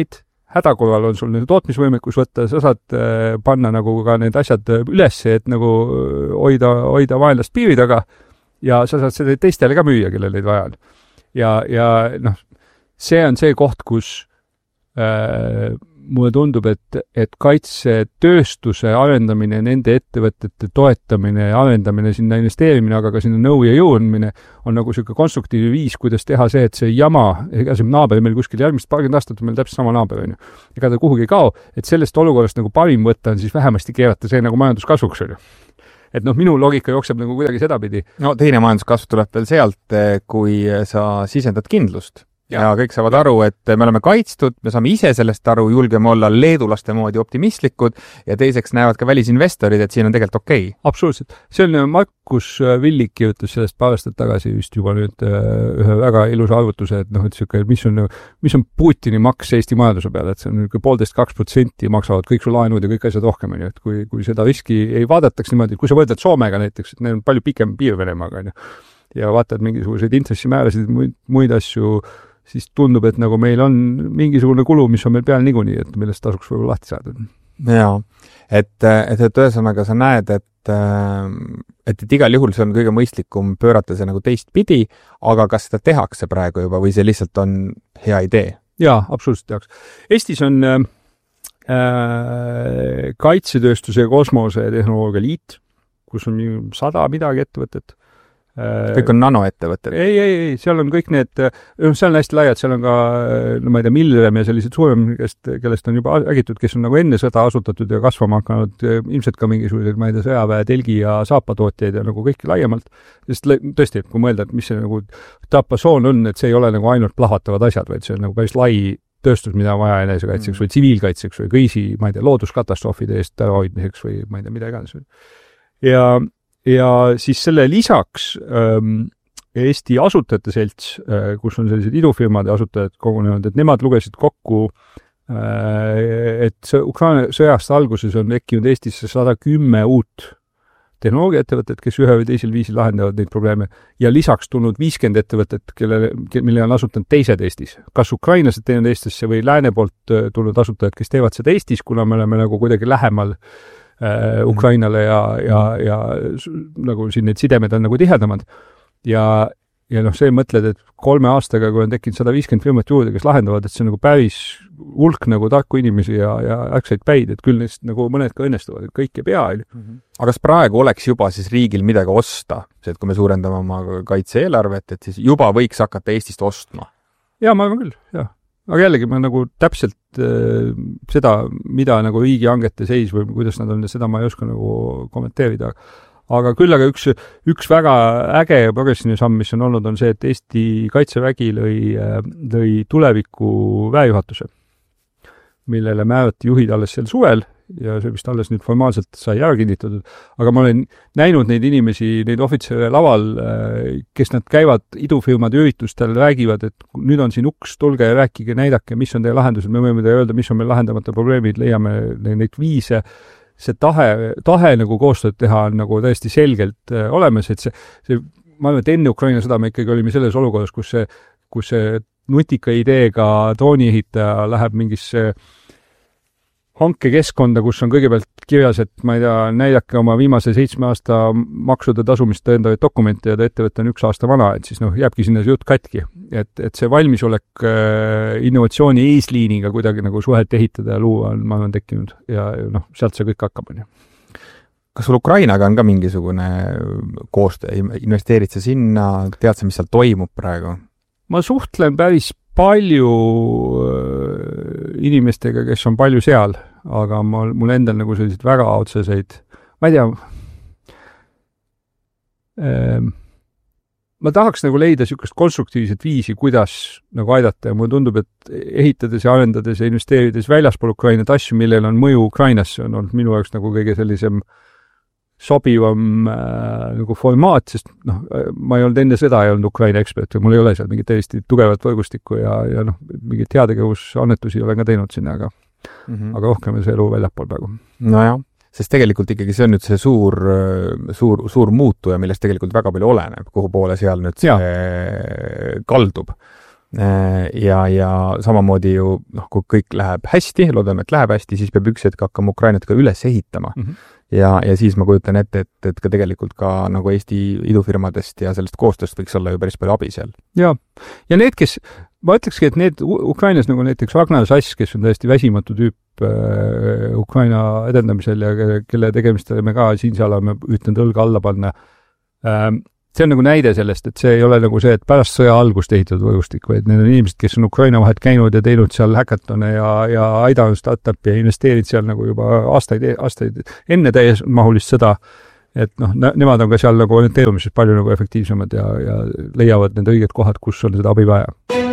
hädakorral on sul nüüd tootmisvõimekus võtta, sa saad panna nagu ka need asjad üles, et nagu hoida, hoida vaenlast piiri taga ja sa saad seda teistele ka müüa, kellel neid vaja on. Ja, ja noh, see on see koht, kus äh, mulle tundub, et, et kaitsetööstuse arendamine, nende ettevõtete toetamine ja arendamine, sinna investeerimine, aga ka sinna nõu ja jõudmine on nagu selline konstruktiivne viis, kuidas teha see, et see jama, ega see naaber meil kuskil järgmist paarkümmend aastat on meil täpselt sama naaber, on ju. Ega ta kuhugi ei kao, et sellest olukorrast nagu parim võtta on siis vähemasti keerata see nagu majanduskasvuks, on ju. Et noh, minu loogika jookseb nagu kuidagi sedapidi. No teine majanduskasv tuleb veel sealt, kui sa sisendad kindlust. Ja. ja kõik saavad aru, et me oleme kaitstud, me saame ise sellest aru, julgeme olla leedulaste moodi optimistlikud ja teiseks näevad ka välisinvestorid, et siin on tegelikult okei. Okay. Absoluutselt. See on Markus Villik kirjutas sellest paar aastat tagasi just juba nüüd ühe väga ilusa arvutuse, et noh, et siuke, mis on, mis on Putini maks Eesti majanduse peale, et see on poolteist kaks protsenti maksavad kõik su laenud ja kõik asjad rohkem, et kui, kui seda riski ei vaadataks niimoodi, kui sa võrdled Soomega näiteks, et neil on palju pikem piir Venemaaga, ja vaatad mingisuguseid intressimäärasid, muid, muid asju, siis tundub, et nagu meil on mingisugune kulu, mis on meil peal niikuinii, et millest tasuks võib-olla lahti saada. Jaa, et, et, et ühesõnaga sa näed, et, et, et igal juhul see on kõige mõistlikum pöörata see nagu teist pidi, aga kas seda tehakse praegu juba või see lihtsalt on hea idee? Jaa, absoluutselt tehaks. Eestis on äh, kaitsetööstuse ja kosmose tehnoloogia liit, kus on sada midagi ettevõtet. Kõik on nanoettevõtted? Ei, ei, ei, seal on kõik need, no seal on hästi laiad, seal on ka, no ma ei tea, Millrem ja sellised suurem, kellest, kellest on juba räägitud, kes on nagu enne sõda asutatud ja kasvama hakanud, ilmselt ka mingisugused, ma ei tea, sõjaväe, telgi ja saapatootjaid ja nagu kõiki laiemalt. Sest tõesti, kui mõelda, et mis see nagu tapasoon on, et see ei ole nagu ainult plahvatavad asjad, vaid see on nagu päris lai tööstus, mida on vaja enesekaitseks mm. või tsiviilkaitseks või kriisi, ma ei tea, looduskatastroofide eest ärahoidmiseks või ma ei tea, mida iganes. Ja Ja siis selle lisaks ähm, Eesti asutajate selts, äh, kus on sellised idufirmade asutajad kogunenud, et nemad lugesid kokku, äh, et Ukraina sõjast alguses on ekkinud Eestisse sada kümme uut tehnoloogiaettevõtet, kes ühe või teisel viisil lahendavad neid probleeme ja lisaks tulnud viiskümmend ettevõtet, kelle, mille on asutanud teised Eestis. Kas ukrainlased teinud Eestisse või lääne poolt tulnud asutajad, kes teevad seda Eestis, kuna me oleme nagu kuidagi lähemal Uh, Ukrainale ja, ja, ja nagu siin need sidemed on nagu tihedamad. Ja, ja noh, see mõtled, et kolme aastaga, kui on tekkinud sada viiskümmend firmat juurde, kes lahendavad, et see on nagu päris hulk nagu tarku inimesi ja, ja äkseid päid, et küll neist nagu mõned ka õnnestuvad, et kõik ei pea. Mm-hmm. Aga kas praegu oleks juba siis riigil midagi osta? See, et kui me suurendame oma kaitse-eelarvet, et siis juba võiks hakata Eestist ostma? Jaa, ma arvan küll, jah. Aga jällegi ma nagu täpselt äh, seda, mida nagu riigihangete seis või kuidas nad on, seda ma ei oska nagu kommenteerida. Aga küll aga üks, üks väga äge ja progressiivne samm, mis on olnud, on see, et Eesti kaitsevägi lõi, lõi tuleviku väejuhatuse, millele määrati juhid alles sel suvel ja see vist alles nüüd formaalselt sai ära kinnitatud. Aga ma olen näinud neid inimesi, neid ohvitsere laval, kes nad käivad idufirmade üritustel, räägivad, et nüüd on siin uks, tulge ja rääkige, näidake, mis on teie lahendused, me võime teile öelda, mis on meil lahendamata probleemid, leiame neid viise. See tahe, tahe nagu koostööd teha on nagu täiesti selgelt olemas, et see, see ma arvan, et enne Ukraina sõda me ikkagi olime selles olukorras, kus see, kus see nutika ideega drooniehitaja läheb mingisse hankekeskkonda, kus on kõigepealt kirjas, et ma ei tea, näidake oma viimase seitsme aasta maksude tasumist tõendavaid dokumente ja ta ettevõte on üks aasta vana, et siis noh, jääbki sinna see jutt katki. Et, et see valmisolek äh, innovatsiooni eesliiniga kuidagi nagu suhet ehitada ja luua on, ma olen tekkinud ja noh, sealt see kõik hakkab. On. Kas sul Ukrainaga on ka mingisugune koostöö, investeerid sa sinna, tead sa, mis seal toimub praegu? Ma suhtlen päris palju inimestega, kes on palju seal, aga mul, mul endal nagu sellised väga otseseid, ma ei tea, ähm, ma tahaks nagu leida niisugust konstruktiivset viisi, kuidas nagu aidata ja mulle tundub, et ehitades ja arendades ja investeerides väljaspool Ukrainat asju, millel on mõju Ukrainasse, on olnud minu jaoks nagu kõige sellisem sobivam äh, nagu formaat, sest noh, ma ei olnud enne seda ei olnud Ukraina ekspert või mul ei ole seal mingit täiesti tugevat võrgustikku ja, ja noh, mingit heategevusannetusi olen ka teinud sinna, aga, mm -hmm. aga rohkem see elu väljapool praegu. Nojah, sest tegelikult ikkagi see on nüüd see suur, suur, suur muutuja, millest tegelikult väga palju oleneb, kuhu poole seal nüüd see ja. kaldub. ja, ja samamoodi ju, noh, kui kõik läheb hästi, loodame, et läheb hästi, siis peab üks hetk hakkama Ukrainat ka üles ehitama. Mm -hmm. ja, ja siis ma kujutan ette, et, et ka tegelikult ka nagu Eesti idufirmadest ja sellest koostööst võiks olla ju päris palju abi seal. Ja, ja need, kes, ma ütlekski, et need Ukrainas nagu näiteks Ragnar Sass, kes on täiesti väsimatu tüüp äh, Ukraina edendamisel ja kelle tegemistele me ka siin-seal oleme ütelnud õlga alla panna, äh, see on nagu näide sellest, et see ei ole nagu see, et pärast sõja algust ehitatud võrgustik, vaid need on inimesed, kes on Ukraina vahet käinud ja teinud seal häkatone ja, ja aidanud startupi ja investeerinud seal nagu juba aastaid, aastaid enne täiesmahulist sõda. Et noh, nemad on ka seal nagu orienteerumises palju nagu efektiivsemad ja, ja leiavad need õiged kohad, kus on seda abi vaja.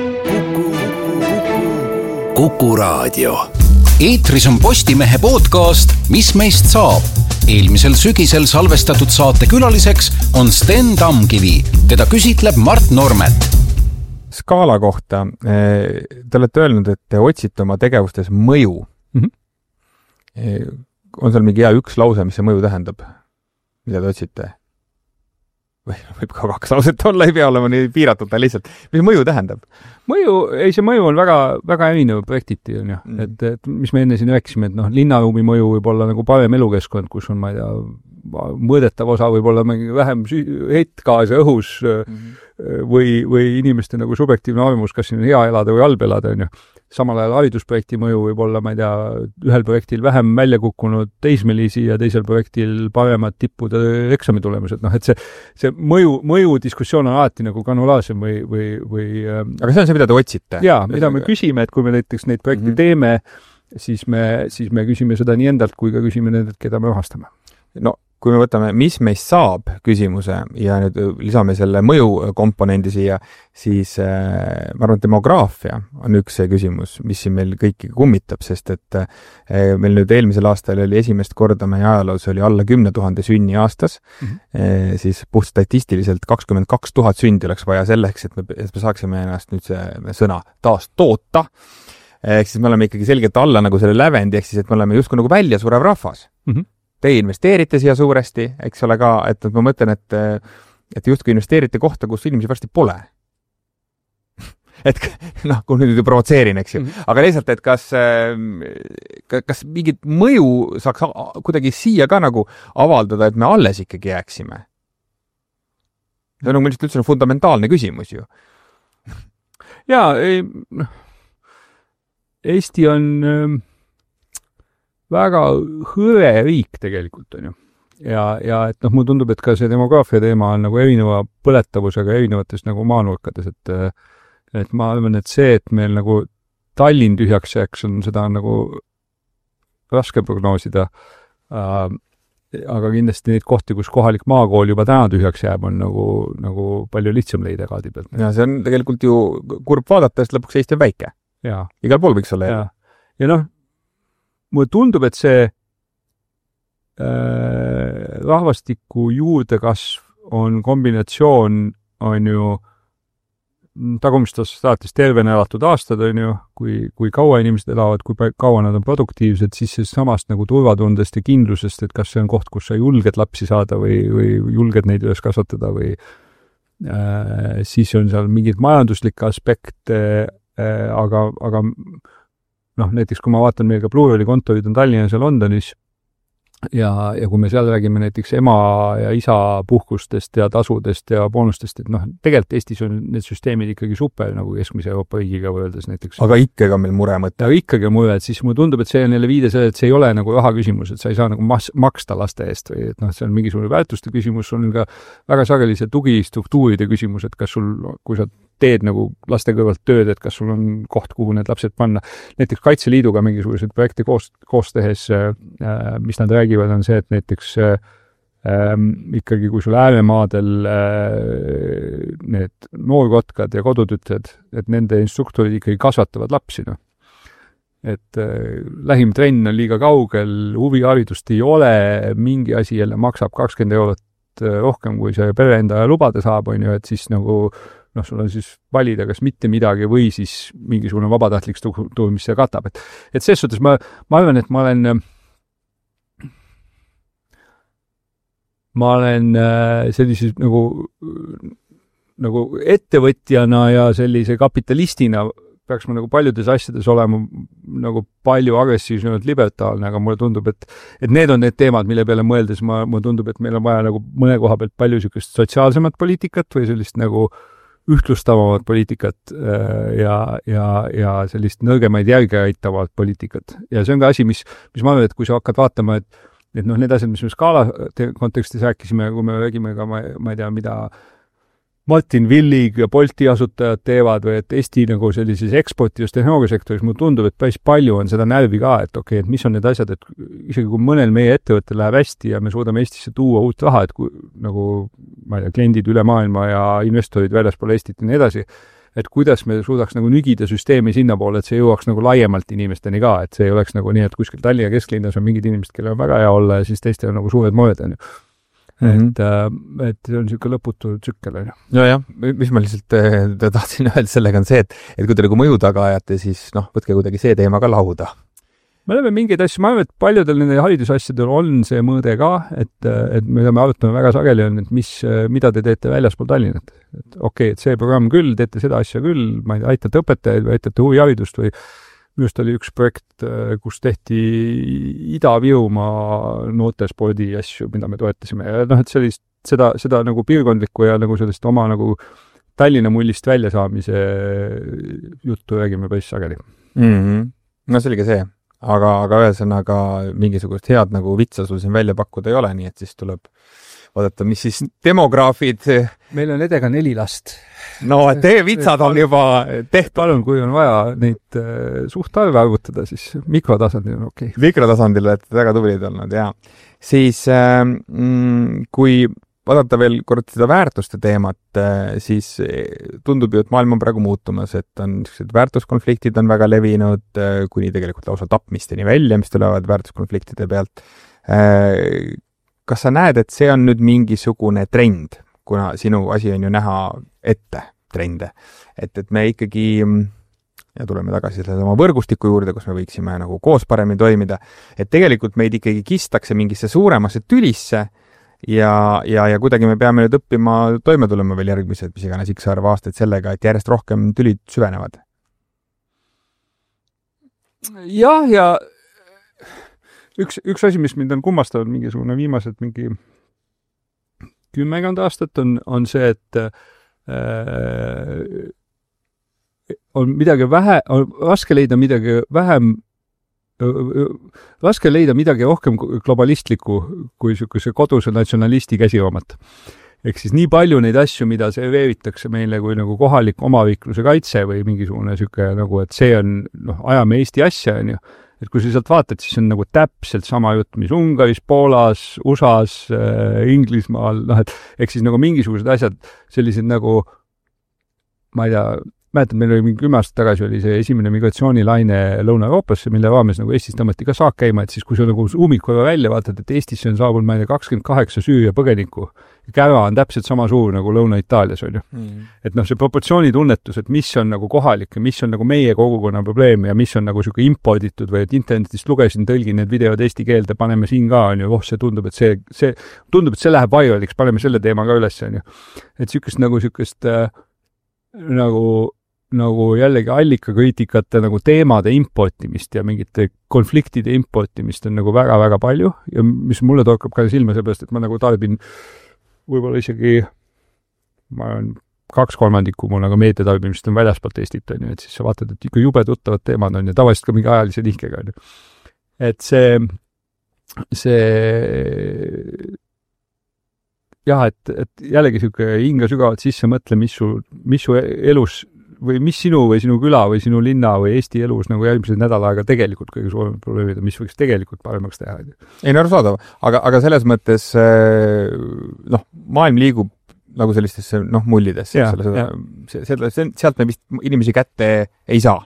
Kuku Raadio. Eetris on Postimehe podcast Mis meist saab? Eelmisel sügisel salvestatud saate külaliseks on Sten Tamkivi. Teda küsitleb Mart Normet. Skaala kohta. Te olete öelnud, et te otsite oma tegevustes mõju. Mm-hmm. On seal mingi hea üks lause, mis see mõju tähendab? Mida te otsite? Või võib ka kaks lauset olla, ei pea olema nii piiratud, ta lihtsalt. Mis mõju tähendab? Mõju, ei see mõju on väga, väga erinev projektiti, on ju. Mm. Et, et mis me enne siin rääkisime, et noh, linnaruumi mõju võib olla nagu parem elukeskkond, kus on, ma ei tea, mõõdetav osa võib olla vähem heitgaase õhus mm-hmm. või, või inimeste nagu subjektiivne arvamus, kas siin on hea elada või halb elada, on ju. Samal ajal haridusprojekti mõju võib olla, ma ei tea, ühel projektil vähem välja kukkunud teismelisi ja teisel projektil paremad tippude eksamitulemused. Noh, et see, see mõju, mõju diskussioon on alati nagu granulaarsem või, või, või... Aga see on see, mida te otsite? Jaa, mida me küsime, et kui me näiteks neid projekti mm-hmm. teeme, siis me, siis me küsime seda nii endalt, kui ka küsime nendelt, keda me rahastame. No, kui me võtame, mis meist saab küsimuse ja nüüd lisame selle mõju komponendi siia, siis äh, ma arvan, et demograafia on üks see küsimus, mis siin meil kõiki kummitab, sest et äh, meil nüüd eelmisel aastal oli esimest korda meie ajaloos oli alla kümne tuhande sünni aastas, mm-hmm. äh, siis puht statistiliselt kakskümmend kaks tuhat sündi oleks vaja selleks, et me, et me saaksime ennast nüüd see sõna taas toota. Ehk siis me oleme ikkagi selgelt alla nagu selle lävendi, ehk siis, et me oleme justkui nagu välja surev rahvas. Mm-hmm. Teie investeerite siia suuresti, eks ole ka, et ma mõtlen, et, et justkui investeerite kohta, kus inimesi varsti pole. Et noh, kui nüüd provotseerin, eks ju. Mm-hmm. Aga lihtsalt, et kas, kas mingit mõju saaks kuidagi siia ka nagu avaldada, et me alles ikkagi jääksime? See on nagu lihtsalt üldse fundamentaalne küsimus ju. Jaa, ei, Eesti on... väga hõre riik tegelikult on ju. Ja, ja et noh, mulle tundub, et ka see demograafia teema on nagu erineva põletavusega erinevates nagu maanurkades, et, et ma arvan, et see, et meil nagu Tallinn tühjaks jääks, on seda on nagu raske prognoosida. Äh, aga kindlasti neid kohti, kus kohalik maakool juba täna tühjaks jääb, on nagu, nagu palju lihtsam leida kaadi pealt. Ja see on tegelikult ju kurb vaadata, sest lõpuks Eesti on väike. Ja. Igal pool võiks olla. Ja, ja noh, mulle tundub, et see äh, rahvastiku juurdekasv on kombinatsioon, on ju tagumistas saates tervena elatud aastad, on ju, kui, kui kaua inimesed elavad, kui kaua nad on produktiivsed, siis see samast nagu turvatundest ja kindlusest, et kas see on koht, kus sa julged lapsi saada või, või julged neid üles kasvatada või äh, siis on seal mingid majanduslikke aspekte, äh, aga, aga noh, näiteks kui ma vaatan, meil ka Blueoli kontorid on Tallinnas ja Londonis ja, ja kui me seal räägime näiteks ema ja isa puhkustest ja tasudest ja boonustest, et noh, tegelikult Eestis on need süsteemid ikkagi super nagu keskmise Euroopa riigiga võrreldes näiteks. Aga ikkagi on meil mure mõte. Aga ikkagi on mure, et siis mulle tundub, et see on jälle viide selle, et see ei ole nagu raha küsimus, et sa ei saa nagu mas- maksta laste eest või et noh, see on mingisugune väärtuste küsimus, sul on ka väga sageli see tugistruktuuride küsimus, et kas sul, kui sa teed nagu laste kõrvalt tööd, et kas sul on koht, kuhu need lapsed panna. Näiteks Kaitseliiduga mingisuguseid projekte koos, koos tehes, äh, mis nad räägivad, on see, et näiteks äh, ikkagi kui sul ääremaadel äh, need noorkotkad ja kodutütred, et nende instruktorid ikkagi kasvatavad lapsi, noh. Et äh, lähim trenn on liiga kaugel, huviharidust ei ole, mingi asi jälle maksab kakskümmend eurot rohkem, kui see pere enda lubada saab, on ju, et siis nagu noh, sul on siis valida, kas mitte midagi või siis mingisugune vabatahtlik struktuur, mis see katab. Et, et selles suhtes ma, ma arvan, et ma olen ma olen sellises nagu nagu ettevõtjana ja sellise kapitalistina peaks ma nagu paljudes asjades olema nagu palju agressiivsemalt libertaalne, aga mulle tundub, et, et need on need teemad, mille peale mõeldes ma, mulle tundub, et meil on vaja nagu mõne koha pealt palju sellist sotsiaalsemat poliitikat või sellist nagu ühtlustavamat poliitikat ja, ja, ja sellist nõrgemaid järgi aitavat poliitikat. Ja see on ka asi, mis, mis ma arvan, et kui sa hakkad vaatama, et, et noh, need asjad, mis me skaala kontekstis rääkisime, kui me räägime ka, ma, ma ei tea, mida Martin Villig ja Bolti asutajad teevad või et Eesti nagu sellises eksportivas tehnoloogiasektoris mulle tundub, et päris palju on seda närvi ka, et okei, okay, et mis on need asjad, et isegi kui mõnel meie ettevõttel läheb hästi ja me suudame Eestisse tuua uut raha, et kui, nagu, ma ei tea, kliendid üle maailma ja investorid väljaspool Eestit ja nii edasi, et kuidas me suudaks nagu nügida süsteemi sinna poole, et see jõuaks nagu laiemalt inimesteni ka, et see ei oleks nagu nii, et kuskil Tallinna kesklinnas on mingid inimesed, kellel on väga hea olla ja siis teistel on nagu suured moed, on ju. Et, mm-hmm. et see on niisugune lõputu tsükkel. No jah, mis ma lihtsalt äh, tahtsin öelda sellega on see, et, et kui te nagu mõju taga ajate, siis noh, võtke kuidagi see teema ka lauda. Me oleme mingeid asju, ma arvan, et paljudel nende haridusasjadel on see mõõde ka, et, et me oleme arutame väga sageli on, et mis, mida te teete väljaspool Tallinnat. Et okei, okay, et see programm küll, teete seda asja küll, ma ei tea, aitate õpetajaid või aitate huviharidust või minust oli üks projekt, kus tehti Ida-Virumaa noortespordi asju, mida me toetasime. Ja noh, et sellist, seda, seda nagu piirkondlikku ja nagu sellist oma nagu Tallinna mullist väljasaamise juttu räägime päris sageli. Mm-hmm. No see oli ka see. Aga, aga ühesõnaga mingisugust head nagu vitsa sul siin välja pakkuda ei ole, nii et siis tuleb vaadata, mis siis demograafid... Meil on edega neli last. No, teie vitsad on juba tehtud. Palun, kui on vaja neid äh, suhtarve arvutada, siis mikrotasandil on okei. Okay. Mikrotasandil olete väga tublid olnud, jaa. Siis äh, kui vaadata veel kord seda väärtuste teemat, äh, siis tundub ju, et maailm on praegu muutumas, et on väärtuskonfliktid on väga levinud, äh, kuni tegelikult lausa tapmisteni välja, mis tulevad väärtuskonfliktide pealt. Äh, kas sa näed, et see on nüüd mingisugune trend, kuna sinu asi on ju näha ette trende, et, et me ikkagi, ja tuleme tagasi selle oma võrgustiku juurde, kus me võiksime nagu koos paremini toimida, et tegelikult meid ikkagi kistakse mingisse suuremasse tülisse ja, ja, ja kuidagi me peame nüüd õppima toime tulema veel järgmised, mis iganes X arv aastaid sellega, et järjest rohkem tülid süvenevad. Jah, ja üks, üks asi, mis mind on kummastanud mingisugune viimased mingi kümmekond aastat on, on see, et äh, on midagi vähe, on raske leida midagi vähem, raske leida midagi rohkem globalistlikku kui niisuguse koduse natsionalisti käsiraamat. Ehk siis nii palju neid asju, mida serveeritakse meile kui nagu kohalik omaviikluse kaitse või mingisugune niisugune nagu, et see on, noh, ajame Eesti asja, on ju. Et kui sa sealt vaatad, siis on nagu täpselt sama jutt, mis Ungaris, Poolas, U S A-s, äh, Inglismaal, noh, et ehk siis nagu mingisugused asjad, sellised nagu, ma ei tea, mäletad, meil oli mingi kümme aastat tagasi oli see esimene migratsioonilaine Lõuna-Euroopasse, mille raames nagu Eestis tõmmati ka saak käima, et siis kui sa nagu uumikkorra välja vaatad, et Eestisse on saabunud, ma ei tea, kakskümmend kaheksa Süüria põgenikku, kära on täpselt sama suur nagu Lõuna-Itaalias, on ju. Mm. Et noh, see proportsioonitunnetus, et mis on nagu kohalik ja mis on nagu meie kogukonna probleem ja mis on nagu siuke imporditud või et internetist lugesin, tõlgin need videod eesti keelde, paneme siin ka, on ju, oh, see tundub, et see, see, tundub, et see läheb viraliks, paneme selle teema ka üles, on ju. Et siukest nagu siukest äh, nagu nagu jällegi allikakriitikate nagu teemade importimist ja mingite konfliktide importimist on nagu väga-väga palju ja mis mulle torkab ka silma seepärast, et ma nagu tarbin võib-olla isegi ma olen kaks kolmandikku mul nagu meediatarbimist on väljaspoolt Eestit, on ju, et siis sa vaatad, et ikka jube tuttavad teemad on ja tavaliselt ka mingi ajalise nihkega, on ju. Et see, see jah, et, et jällegi siuke hinga sügavalt sisse mõtle, mis su, mis su elus või mis sinu või sinu küla või sinu linna või Eesti elus nagu järgmised nädal aega tegelikult kõige suuremad probleemid on, mis võiks tegelikult paremaks teha. Ei, no arusaadav, aga, aga selles mõttes noh, maailm liigub nagu sellistesse noh, mullidesse. Ja, selle, ja. Selle, sealt me vist inimesi kätte ei saa.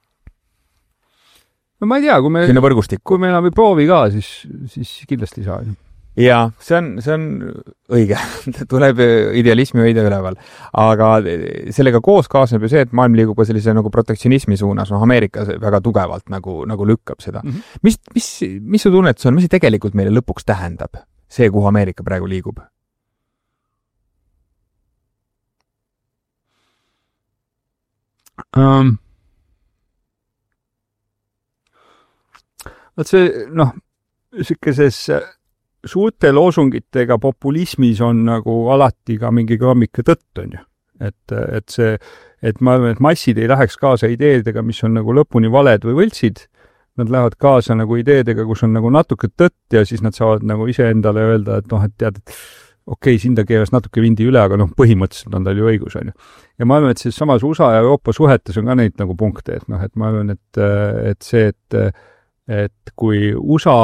No ma ei tea, kui me, kui me enam ei proovi ka, siis, siis kindlasti ei saa. Jaa, see on, see on õige. Tuleb idealismi hoida üleval. Aga sellega koos kaasneb ju see, et maailm liigub ka sellise nagu protektsionismi suunas. No Ameerika väga tugevalt nagu, nagu lükkab seda. Mm-hmm. Mis, mis, mis su tunnetus on? Mis see tegelikult meile lõpuks tähendab? See, kuhu Ameerika praegu liigub? um,? Vaat see, noh, sikeses suurte loosungitega populismis on nagu alati ka mingi grammika tõtt, on ju. Et, et see, et ma arvan, et massid ei läheks kaasa ideedega, mis on nagu lõpuni valed või võltsid. Nad lähevad kaasa nagu ideedega, kus on nagu natuke tõtt ja siis nad saavad nagu ise endale öelda, et noh, et tead, et okei, okay, siin ta keeras natuke vindi üle, aga noh, põhimõtteliselt on tal ju õigus, on ju. Ja ma arvan, et siis samas U S A ja Euroopa suhetes on ka neid nagu punkte, et noh, et ma arvan, et, et see, et, et kui U S A,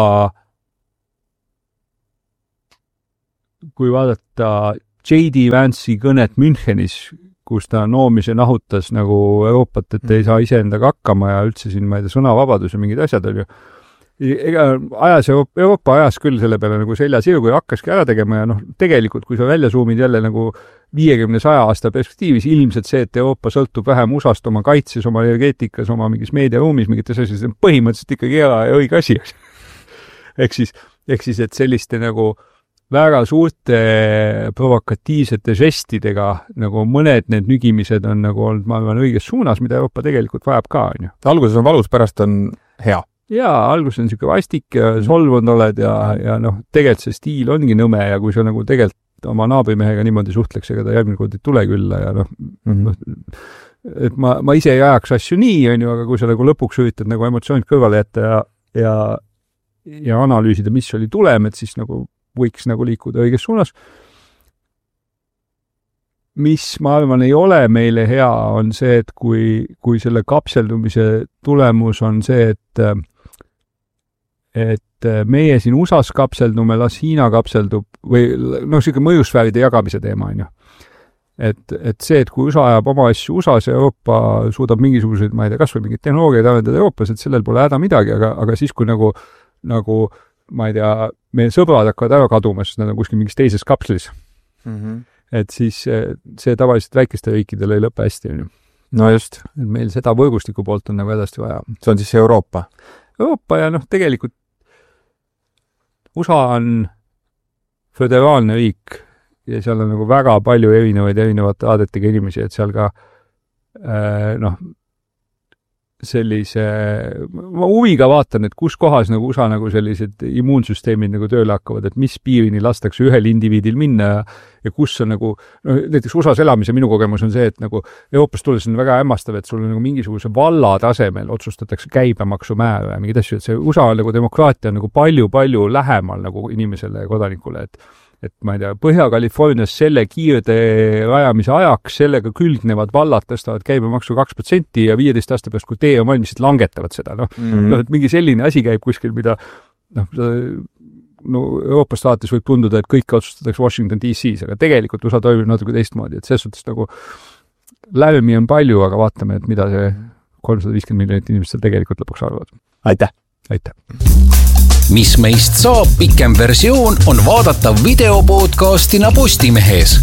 kui vaadata J D Vance'i kõnet Münchenis, kus ta noomis ja nahutas nagu Euroopat, et ei saa iseendaga hakkama ja üldse siin, ma ei tea, sõnavabadus ja mingid asjad on ju. Ega ajas, Euroopa ajas küll selle peale nagu selja sirgu ja hakkaski ära tegema ja noh, tegelikult kui sa välja suumid jälle nagu viiekümne saja aasta perspektiivis, ilmselt see, et Euroopa sõltub vähem U S A-st oma kaitses, oma energeetikas, oma mingis meediaruumis, mingites asjades, on põhimõtteliselt ikkagi hea ja õige asi. ehk siis, ehk siis, et selliste nagu väga suurte provokatiivsete žestidega nagu mõned need nügimised on nagu olnud, ma arvan, õiges suunas, mida Euroopa tegelikult vajab ka, on ju. Alguses on valus, pärast on hea. Jaa, alguses on niisugune vastik ja solvunud oled ja, ja noh, tegelikult see stiil ongi nõme ja kui sa nagu tegelikult oma naabrimehega niimoodi suhtleks, ega ta järgmine kord ei tule külla ja noh, mm -hmm. et ma, ma ise ei ajaks asju nii, on ju, aga kui sa nagu lõpuks üritad nagu emotsioonid kõrvale jätta ja, ja, ja analüüsida, mis oli tulem, et siis nagu võiks nagu liikuda õiges suunas. Mis, ma arvan, ei ole meile hea, on see, et kui, kui selle kapseldumise tulemus on see, et et meie siin U S A-s kapseldume, las Hiina kapseldub või noh, selline mõjusfääride jagamise teema, on ju. Et, et see, et kui U S A ajab oma asju U S A-s ja Euroopa suudab mingisuguseid, ma ei tea, kas või mingid tehnoloogiaid arendada Euroopas, et sellel pole häda midagi, aga, aga siis, kui nagu, nagu ma ei tea, meie sõbrad hakkavad ära kaduma, sest nad on kuskil mingis teises kapslis. Mm -hmm. Et siis see tavaliselt väikeste riikidel ei lõpe hästi. No just. Et meil seda võrgustiku poolt on nagu edasti vaja. See on siis Euroopa? Euroopa ja noh, tegelikult U S A on föderaalne riik ja seal on nagu väga palju erinevaid erinevate aadetega inimesi, et seal ka äh, noh, sellise, ma huviga vaatan, et kus kohas nagu U S A nagu sellised immuunsüsteemid nagu tööle hakkavad, et mis piirini lastakse ühel indiviidil minna ja, ja kus on nagu, no näiteks U S A-s elamise minu kogemus on see, et nagu Euroopas tulles on väga hämmastav, et sul on nagu mingisuguse valla tasemel otsustatakse käibemaksu määra ja mingid asju, et see U S A on nagu demokraatia on nagu palju-palju lähemal nagu inimesele ja kodanikule, et et ma ei tea, Põhja-Californias selle kiirde rajamise ajaks sellega külgnevad vallad tõstavad käibemaksu kaks protsenti ja viieteist aasta pärast, kui tee on valmis, langetavad seda, noh. Mm -hmm. No, et mingi selline asi käib kuskil, mida noh, no Euroopast vaates võib tunduda, et kõik otsustatakse Washington D C-s, aga tegelikult U S A toimib natuke teistmoodi, et selles suhtes nagu lärmi on palju, aga vaatame, et mida see kolmsada viiskümmend miljonit inimestel tegelikult lõpuks arvavad. Aitäh! Aitäh! Mis meist saab, pikem versioon on vaadatav videopodcastina Postimehes.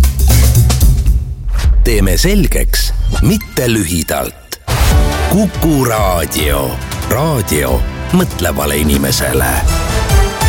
Teeme selgeks, mitte lühidalt. Kuku Raadio. Raadio mõtlevale inimesele.